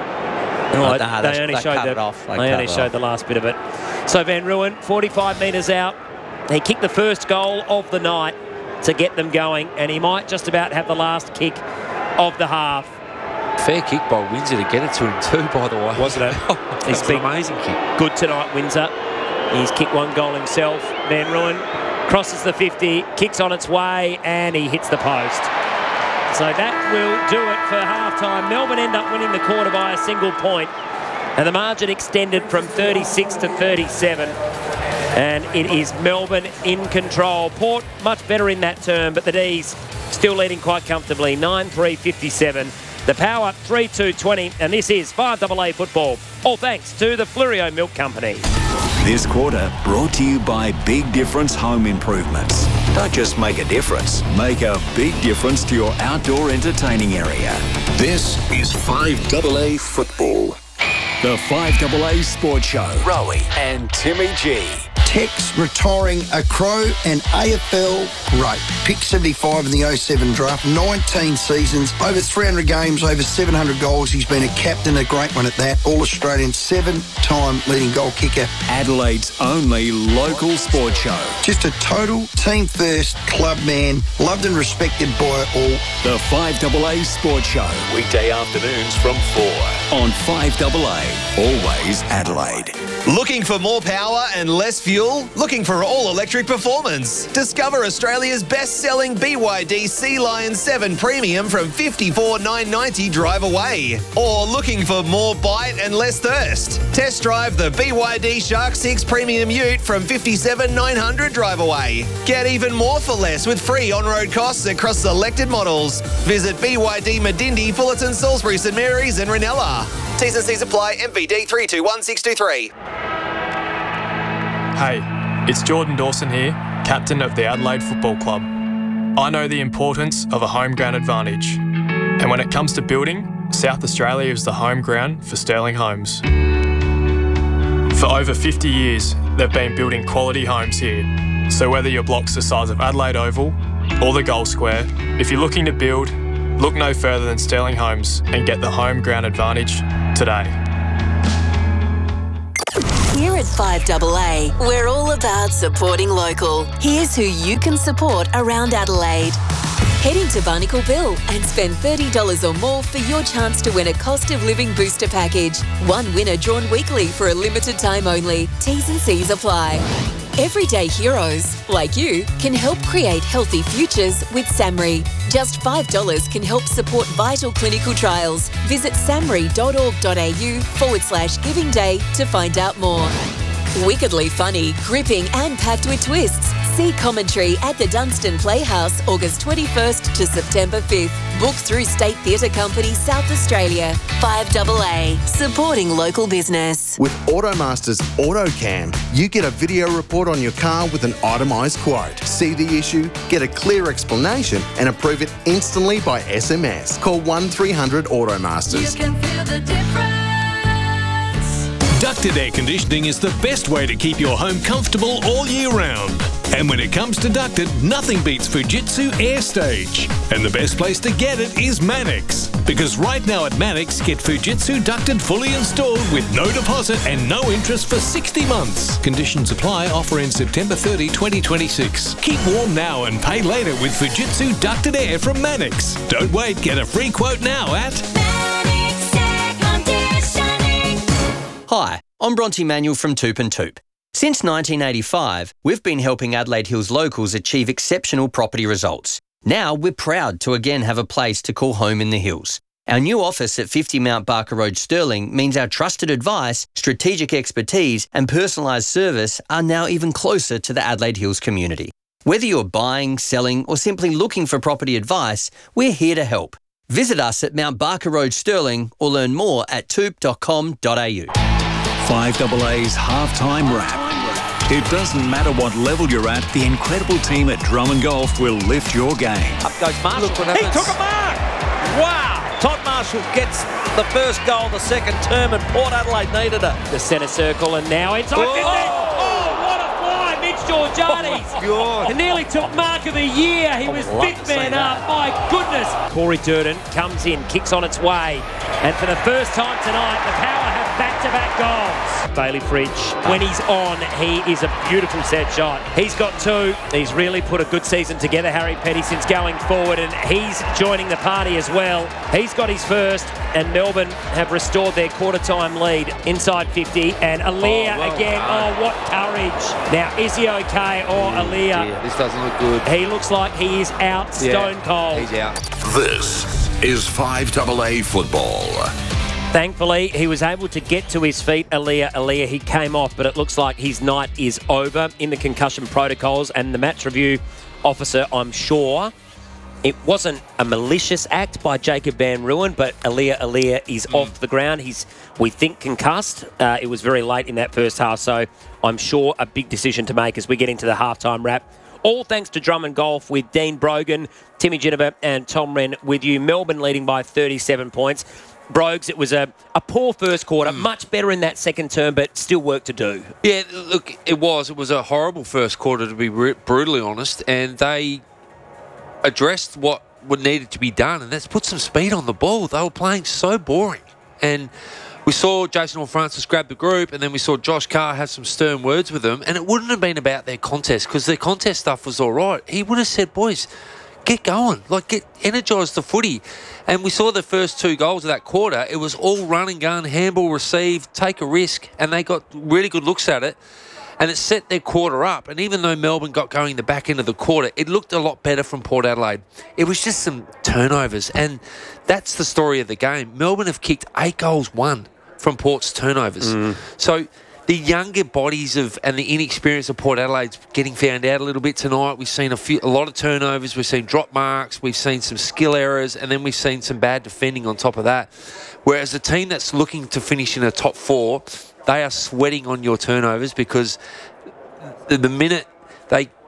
Oh, nah, they only they showed, the, off. They they only showed the last bit of it. So Van Ruin, forty-five metres out. He kicked the first goal of the night to get them going, and he might just about have the last kick of the half. Fair kick by Windsor to get it to him too, by the way. Wasn't it? He's been an amazing kick. Good tonight, Windsor. He's kicked one goal himself. Van Ruin crosses the fifty, kicks on its way, and he hits the post. So that will do it for half-time. Melbourne end up winning the quarter by a single point, and the margin extended from thirty-six to thirty-seven. And it is Melbourne in control. Port much better in that term, but the D's still leading quite comfortably, nine three fifty-seven. The power three two twenty, and this is five A A football. All thanks to the Fleurieu Milk Company. This quarter brought to you by Big Difference Home Improvements. Don't just make a difference, make a big difference to your outdoor entertaining area. This is five A A football. The five A A Sports Show. Rowie and Timmy G. Tex retiring a Crow and A F L great. Pick seventy-five in the oh seven draft, nineteen seasons, over three hundred games, over seven hundred goals. He's been a captain, a great one at that. All-Australian, seven-time leading goal kicker. Adelaide's only local sports show. Just a total team-first club man, loved and respected by all. The five A A Sports Show. Weekday afternoons from four on five A A. Always Adelaide. Looking for more power and less fuel? Looking for all-electric performance? Discover Australia's best-selling B Y D Sea Lion seven Premium from fifty-four thousand nine hundred ninety dollars drive away. Or looking for more bite and less thirst? Test drive the B Y D Shark six Premium Ute from fifty-seven thousand nine hundred dollars drive away. Get even more for less with free on-road costs across selected models. Visit B Y D Medindi, Fullerton, Salisbury, St Mary's and Ranella. T's and C's apply. M V D three two one six two three. Hey, it's Jordan Dawson here, captain of the Adelaide Football Club. I know the importance of a home ground advantage, and when it comes to building, South Australia is the home ground for Sterling Homes. For over fifty years, they've been building quality homes here. So whether your block's the size of Adelaide Oval or the Gold Square, if you're looking to build, look no further than Sterling Homes and get the home ground advantage today. Here at five A A, we're all about supporting local. Here's who you can support around Adelaide. Head into Barnacle Bill and spend thirty dollars or more for your chance to win a cost of living booster package. One winner drawn weekly for a limited time only. T's and C's apply. Everyday heroes, like you, can help create healthy futures with SAMRI. Just five dollars can help support vital clinical trials. Visit samri.org.au forward slash giving day to find out more. Wickedly funny, gripping and packed with twists. See commentary at the Dunstan Playhouse August twenty-first to September fifth. Book through State Theatre Company South Australia. five A A, supporting local business. With Automaster's AutoCam, you get a video report on your car with an itemised quote. See the issue, get a clear explanation and approve it instantly by S M S. Call one three hundred Automasters. You can feel the difference. Ducted air conditioning is the best way to keep your home comfortable all year round. And when it comes to ducted, nothing beats Fujitsu AirStage. And the best place to get it is Manix. Because right now at Manix, get Fujitsu ducted fully installed with no deposit and no interest for sixty months. Conditions apply. Offer in September thirtieth, twenty twenty-six. Keep warm now and pay later with Fujitsu ducted air from Manix. Don't wait. Get a free quote now at Manix Air Conditioning. Hi, I'm Bronte Manuel from Toop and Toop. Since nineteen eighty-five, we've been helping Adelaide Hills locals achieve exceptional property results. Now we're proud to again have a place to call home in the hills. Our new office at fifty Mount Barker Road, Stirling, means our trusted advice, strategic expertise and personalised service are now even closer to the Adelaide Hills community. Whether you're buying, selling or simply looking for property advice, we're here to help. Visit us at Mount Barker Road, Stirling or learn more at toop dot com dot a u. five A A's halftime wrap. It doesn't matter what level you're at, the incredible team at Drummond Golf will lift your game. Up goes Marshall. He took a mark. Wow. Todd Marshall gets the first goal the second term and Port Adelaide needed it. The centre circle and now inside Oh. fifty. Oh, what a fly. Mitch Georgiades. Oh, God. He nearly took mark of the year. He I was would love fifth to see man that. up. My goodness. Corey Durden comes in, kicks on its way. And for the first time tonight, the Power have back-to-back goals. Bailey Fridge, when he's on, he is a beautiful set shot. He's got two. He's really put a good season together, Harry Petty, since going forward, and he's joining the party as well. He's got his first, and Melbourne have restored their quarter-time lead inside fifty. And Aaliyah Oh, well again. done. Oh, what courage. Now, is he okay or Aaliyah? Yeah, this doesn't look good. He looks like he is out stone cold. He's out. This is five A A football. Thankfully, he was able to get to his feet, Aaliyah. Aaliyah, he came off, but it looks like his night is over in the concussion protocols. And the match review officer, I'm sure, it wasn't a malicious act by Jacob Van Ruin, but Aaliyah Aaliyah is mm. off the ground. He's, we think, concussed. Uh, it was very late in that first half, so I'm sure a big decision to make as we get into the halftime wrap. All thanks to Drummond Golf with Dean Brogan, Timmy Ginniver and Tom Wren with you. Melbourne leading by thirty-seven points. Brogues, it was a, a poor first quarter, mm. much better in that second term, but still work to do. Yeah, look, it was. It was a horrible first quarter, to be brutally honest, and they addressed what what needed to be done, and that's put some speed on the ball. They were playing so boring. And we saw Jason Horne-Francis grab the group, and then we saw Josh Carr have some stern words with them, and it wouldn't have been about their contest, because their contest stuff was all right. He would have said, boys, get going. Like, get energise the footy. And we saw the first two goals of that quarter. It was all run and gun, handball receive, take a risk, and they got really good looks at it. And it set their quarter up. And even though Melbourne got going the back end of the quarter, it looked a lot better from Port Adelaide. It was just some turnovers. And that's the story of the game. Melbourne have kicked eight goals, one from Port's turnovers. Mm. So the younger bodies of and the inexperience of Port Adelaide's getting found out a little bit tonight. We've seen a, few, a lot of turnovers. We've seen drop marks. We've seen some skill errors. And then we've seen some bad defending on top of that. Whereas a team that's looking to finish in a top four, they are sweating on your turnovers because the, the minute they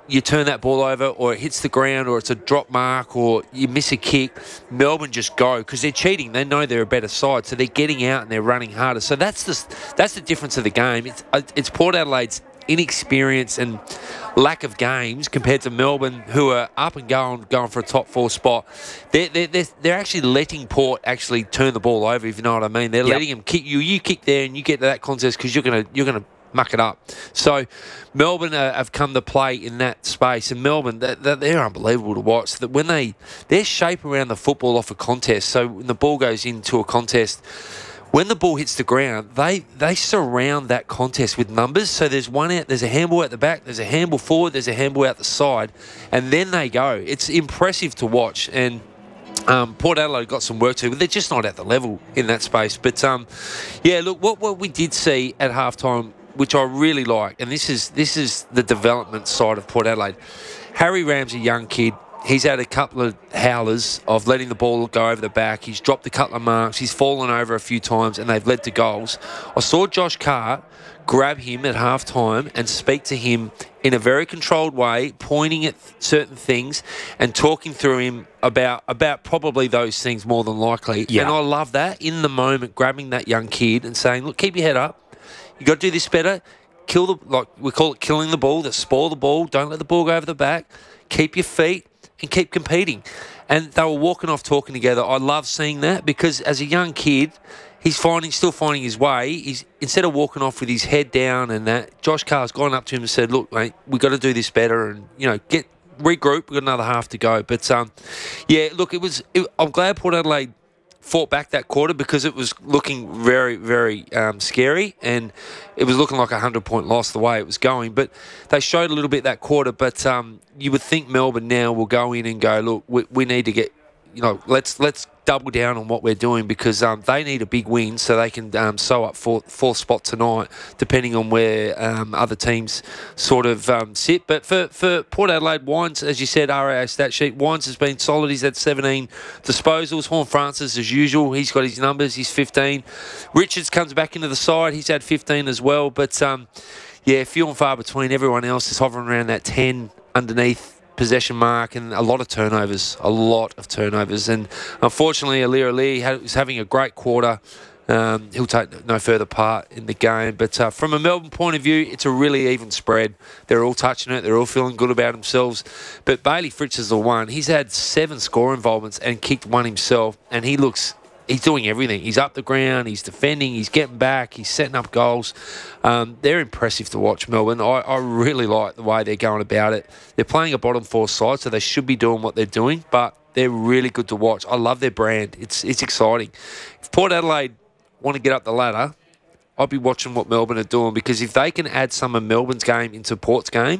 you turn that ball over or it hits the ground or it's a drop mark or you miss a kick, Melbourne just go because they're cheating. They know they're a better side, so they're getting out and they're running harder. So that's the, that's the difference of the game. It's, it's Port Adelaide's inexperience and lack of games compared to Melbourne, who are up and going, going for a top four spot. They're, they're, they're, they're actually letting Port actually turn the ball over, if you know what I mean. They're Yep. letting them kick you. You kick there and you get to that contest because you're going to you're going to muck it up. So Melbourne uh, have come to play in that space, and Melbourne, they're, they're unbelievable to watch. That when they their shape around the football off a contest, so when the ball goes into a contest, when the ball hits the ground, they they surround that contest with numbers. So there's one out, there's a handball at the back, there's a handball forward, there's a handball out the side, and then they go. It's impressive to watch, and Um, Port Adelaide got some work to do, but they're just not at the level in that space. But um, yeah, look, what, what we did see at halftime, which I really like, and this is this is the development side of Port Adelaide. Harry Ram's a young kid. He's had a couple of howlers of letting the ball go over the back. He's dropped a couple of marks. He's fallen over a few times, and they've led to goals. I saw Josh Carr grab him at halftime and speak to him in a very controlled way, pointing at certain things and talking through him about about probably those things more than likely. Yeah. And I love that, in the moment, grabbing that young kid and saying, look, keep your head up. You got to do this better. Kill the, like we call it killing the ball, that spoil the ball. Don't let the ball go over the back. Keep your feet and keep competing. And they were walking off talking together. I love seeing that because as a young kid, he's finding, still finding his way. He's instead of walking off with his head down and that, Josh Carr's gone up to him and said, look, mate, we've got to do this better and, you know, get regroup. We've got another half to go. But, um, yeah, look, it was, it, I'm glad Port Adelaide fought back that quarter because it was looking very, very um, scary and it was looking like a hundred-point loss the way it was going. But they showed a little bit that quarter. But um, you would think Melbourne now will go in and go, look, we, we need to get, you know, let's let's double down on what we're doing because um, they need a big win so they can um, sew up fourth, fourth spot tonight, depending on where um, other teams sort of um, sit. But for, for Port Adelaide, Wines, as you said, R A A stat sheet, Wines has been solid. He's had seventeen disposals. Horn Francis, as usual, he's got his numbers. He's fifteen. Richards comes back into the side. He's had fifteen as well. But, um, yeah, few and far between. Everyone else is hovering around that ten underneath possession mark and a lot of turnovers, a lot of turnovers. And unfortunately, Alir Ali is having a great quarter. Um, he'll take no further part in the game. But uh, from a Melbourne point of view, it's a really even spread. They're all touching it. They're all feeling good about themselves. But Bailey Fritz is the one. He's had seven score involvements and kicked one himself. And he looks... He's doing everything. He's up the ground. He's defending. He's getting back. He's setting up goals. Um, they're impressive to watch, Melbourne. I, I really like the way they're going about it. They're playing a bottom four side, so they should be doing what they're doing, but they're really good to watch. I love their brand. It's it's exciting. If Port Adelaide want to get up the ladder, I'll be watching what Melbourne are doing because if they can add some of Melbourne's game into Port's game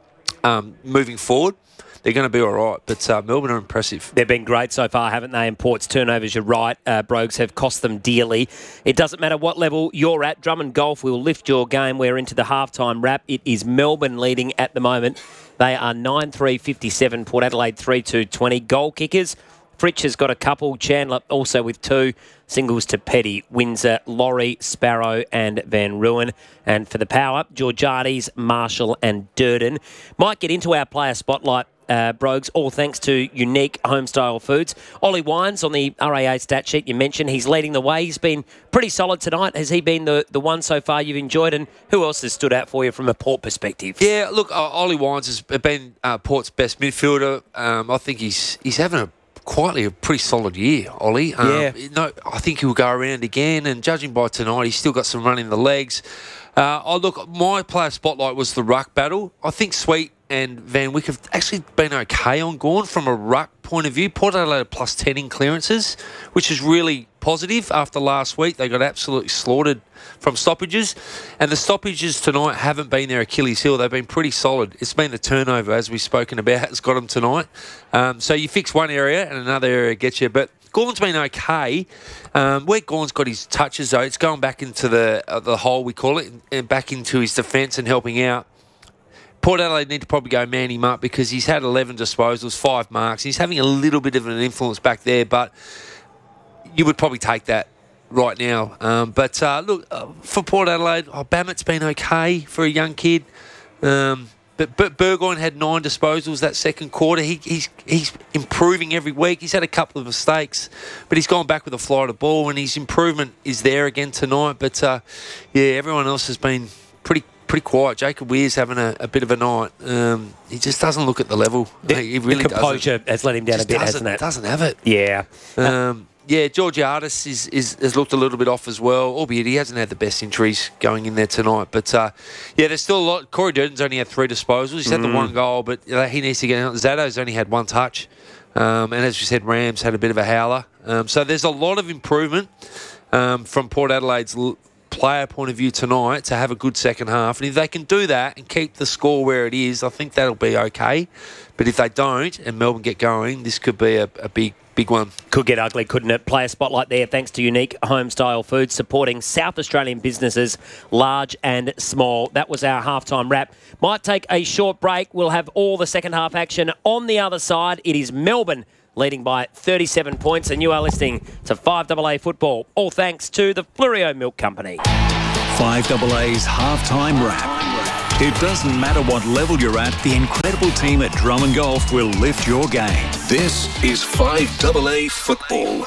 um, moving forward, they're going to be all right, but uh, Melbourne are impressive. They've been great so far, haven't they? And Port's turnovers, you're right, uh, Brogues have cost them dearly. It doesn't matter what level you're at. Drummond Golf will lift your game. We're into the halftime wrap. It is Melbourne leading at the moment. They are nine three fifty-seven, Port Adelaide three two twenty. Goal kickers, Fritsch has got a couple. Chandler also with two. Singles to Petty, Windsor, Laurie, Sparrow and Van Ruin. And for the power, Georgiades, Marshall and Durden. Might get into our player spotlight, Uh, Brogues, all thanks to Unique Homestyle Foods. Ollie Wines on the R A A stat sheet you mentioned, he's leading the way. He's been pretty solid tonight. Has he been the, the one so far you've enjoyed? And who else has stood out for you from a Port perspective? Yeah, look, uh, Ollie Wines has been uh, Port's best midfielder. Um, I think he's he's having a quietly a pretty solid year, Ollie. Um, Yeah. No, I think he'll go around again. And judging by tonight, he's still got some run in the legs. Uh, oh, look, my player spotlight was the ruck battle. I think Sweet and Van Wyck have actually been okay on Gawn from a ruck point of view. Port Adelaide plus ten in clearances, which is really positive after last week. They got absolutely slaughtered from stoppages. And the stoppages tonight haven't been their Achilles heel. They've been pretty solid. It's been the turnover, as we've spoken about, has got them tonight. Um, so you fix one area and another area gets you. But Gawn's been okay. Um, where Gawn's got his touches, though, it's going back into the uh, the hole, we call it, and back into his defence and helping out. Port Adelaide need to probably go man him up because he's had eleven disposals, five marks. He's having a little bit of an influence back there, but you would probably take that right now. Um, but uh, look, uh, for Port Adelaide, oh, Bamet's been okay for a young kid. Um, but, but Burgoyne had nine disposals that second quarter. He, he's he's improving every week. He's had a couple of mistakes, but he's gone back with a Florida ball, and his improvement is there again tonight. But, uh, yeah, everyone else has been pretty pretty quiet. Jacob Weir's having a, a bit of a night. Um, he just doesn't look at the level. The, he really the composure doesn't. has let him down Just a bit, doesn't, hasn't it? Doesn't have it. Yeah. Um, yeah, Georgiadis is, is has looked a little bit off as well, albeit he hasn't had the best injuries going in there tonight. But, uh, yeah, there's still a lot. Corey Durden's only had three disposals. He's had Mm. the one goal, but uh, he needs to get out. Zado's only had one touch. Um, and as we said, Rams had a bit of a howler. Um, so there's a lot of improvement um, from Port Adelaide's l- player point of view tonight to have a good second half. And if they can do that and keep the score where it is, I think that'll be okay. But if they don't and Melbourne get going, this could be a, a big, big one. Could get ugly, couldn't it? Player spotlight there thanks to Unique Homestyle Foods, supporting South Australian businesses, large and small. That was our halftime wrap. Might take a short break. We'll have all the second half action on the other side. It is Melbourne leading by thirty-seven points, and you are listening to five A A Football, all thanks to the Flurio Milk Company. five A A's halftime wrap. It doesn't matter what level you're at, the incredible team at Drummond Golf will lift your game. This is five A A Football.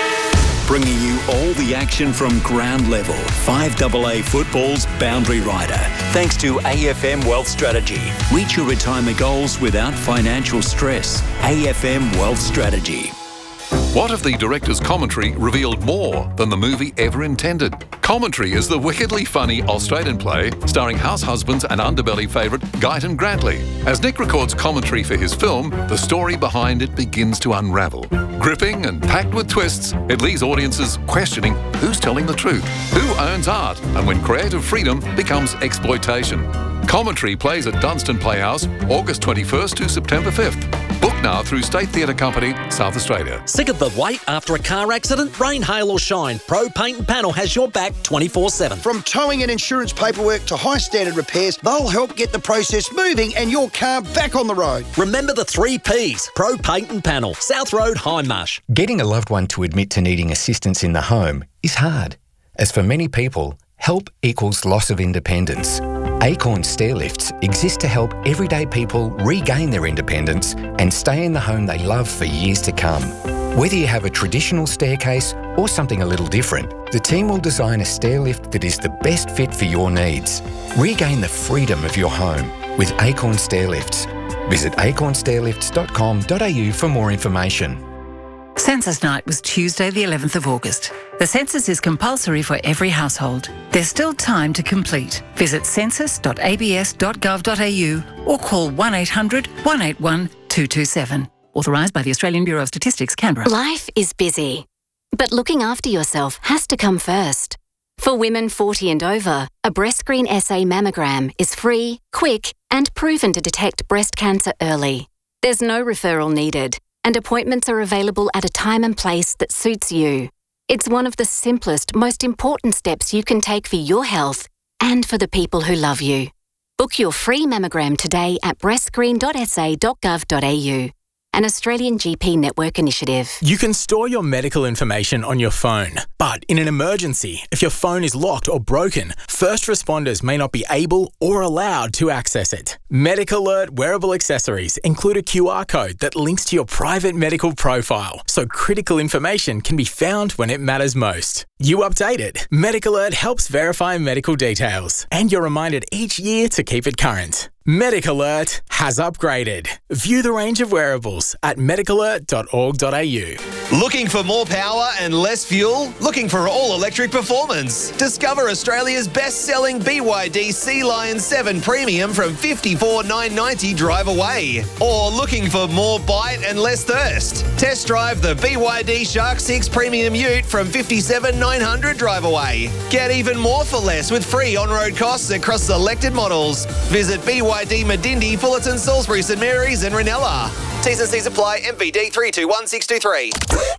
Bringing you all the action from ground level. five A A Football's Boundary Rider. Thanks to A F M Wealth Strategy. Reach your retirement goals without financial stress. A F M Wealth Strategy. What if the director's commentary revealed more than the movie ever intended? Commentary is the wickedly funny Australian play starring house husbands and underbelly favourite Guyton Grantley. As Nick records commentary for his film, the story behind it begins to unravel. Gripping and packed with twists, it leaves audiences questioning who's telling the truth, who owns art, and when creative freedom becomes exploitation. Commentary plays at Dunstan Playhouse, August twenty-first to September fifth. Book now through State Theatre Company, South Australia. Sick of the wait after a car accident? Rain, hail or shine, Pro Paint and Panel has your back twenty-four seven. From towing and insurance paperwork to high standard repairs, they'll help get the process moving and your car back on the road. Remember the three Ps, Pro Paint and Panel, South Road, Hindmarsh. Getting a loved one to admit to needing assistance in the home is hard, as for many people, help equals loss of independence. Acorn Stairlifts exist to help everyday people regain their independence and stay in the home they love for years to come. Whether you have a traditional staircase or something a little different, the team will design a stairlift that is the best fit for your needs. Regain the freedom of your home with Acorn Stairlifts. Visit acorn stairlifts dot com dot a u for more information. Census night was Tuesday the eleventh of August. The census is compulsory for every household. There's still time to complete. Visit census dot a b s dot gov dot a u or call one eight hundred, one eight one, two two seven. Authorised by the Australian Bureau of Statistics, Canberra. Life is busy, but looking after yourself has to come first. For women forty and over, a breast screen S A mammogram is free, quick, and proven to detect breast cancer early. There's no referral needed, and appointments are available at a time and place that suits you. It's one of the simplest, most important steps you can take for your health and for the people who love you. Book your free mammogram today at breast screen dot s a dot gov dot a u. An Australian G P network initiative. You can store your medical information on your phone, but in an emergency, if your phone is locked or broken, first responders may not be able or allowed to access it. MedicAlert wearable accessories include a Q R code that links to your private medical profile, so critical information can be found when it matters most. You update it. MedicAlert helps verify medical details, and you're reminded each year to keep it current. MedicAlert has upgraded. View the range of wearables at medic alert dot org dot a u. Looking for more power and less fuel? Looking for all-electric performance? Discover Australia's best-selling B Y D Sea Lion seven Premium from fifty-four thousand nine hundred ninety dollars drive away. Or looking for more bite and less thirst? Test drive the B Y D Shark six Premium Ute from fifty-seven thousand nine hundred dollars drive away. Get even more for less with free on-road costs across selected models. Visit B Y D Medindi, Fullerton, Salisbury, St Mary's and Ranella. T's and C's apply. M V D three two one six two three.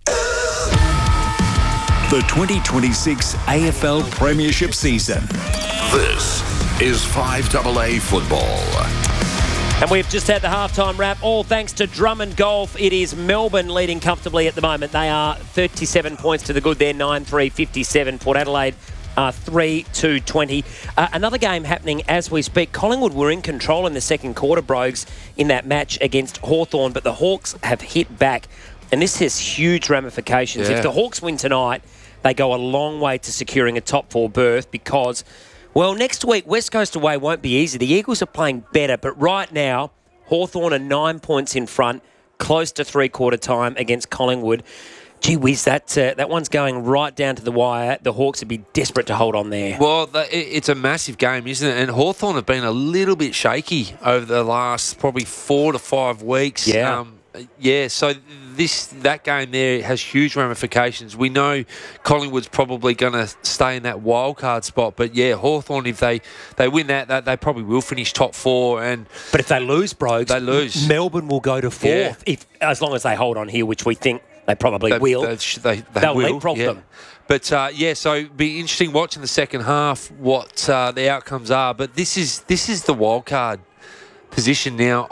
The twenty twenty-six A F L Premiership season. This is five A A Football. And we've just had the halftime wrap, all thanks to Drummond Golf. It is Melbourne leading comfortably at the moment. They are thirty-seven points to the good there, nine three fifty-seven. Port Adelaide uh, three to twenty. Uh, another game happening as we speak. Collingwood were in control in the second quarter, Brogues, in that match against Hawthorn, but the Hawks have hit back, and this has huge ramifications. Yeah. If the Hawks win tonight, they go a long way to securing a top four berth because, well, next week, West Coast away won't be easy. The Eagles are playing better, but right now, Hawthorn are nine points in front, close to three-quarter time against Collingwood. Gee whiz, that, uh, that one's going right down to the wire. The Hawks would be desperate to hold on there. Well, the, it, it's a massive game, isn't it? And Hawthorn have been a little bit shaky over the last probably four to five weeks. Yeah. Um, yeah, so this that game there has huge ramifications. We know Collingwood's probably going to stay in that wild card spot, but yeah, Hawthorn, if they, they win that, that, they probably will finish top four. And But if they lose, Brogues, they lose. Melbourne will go to fourth, Yeah. if as long as they hold on here, which we think they probably They- will. They, sh- they, they They'll will, leapfrog yeah. them. But uh, yeah, so it'd be interesting watching the second half what uh, the outcomes are. But this is this is the wild card position now.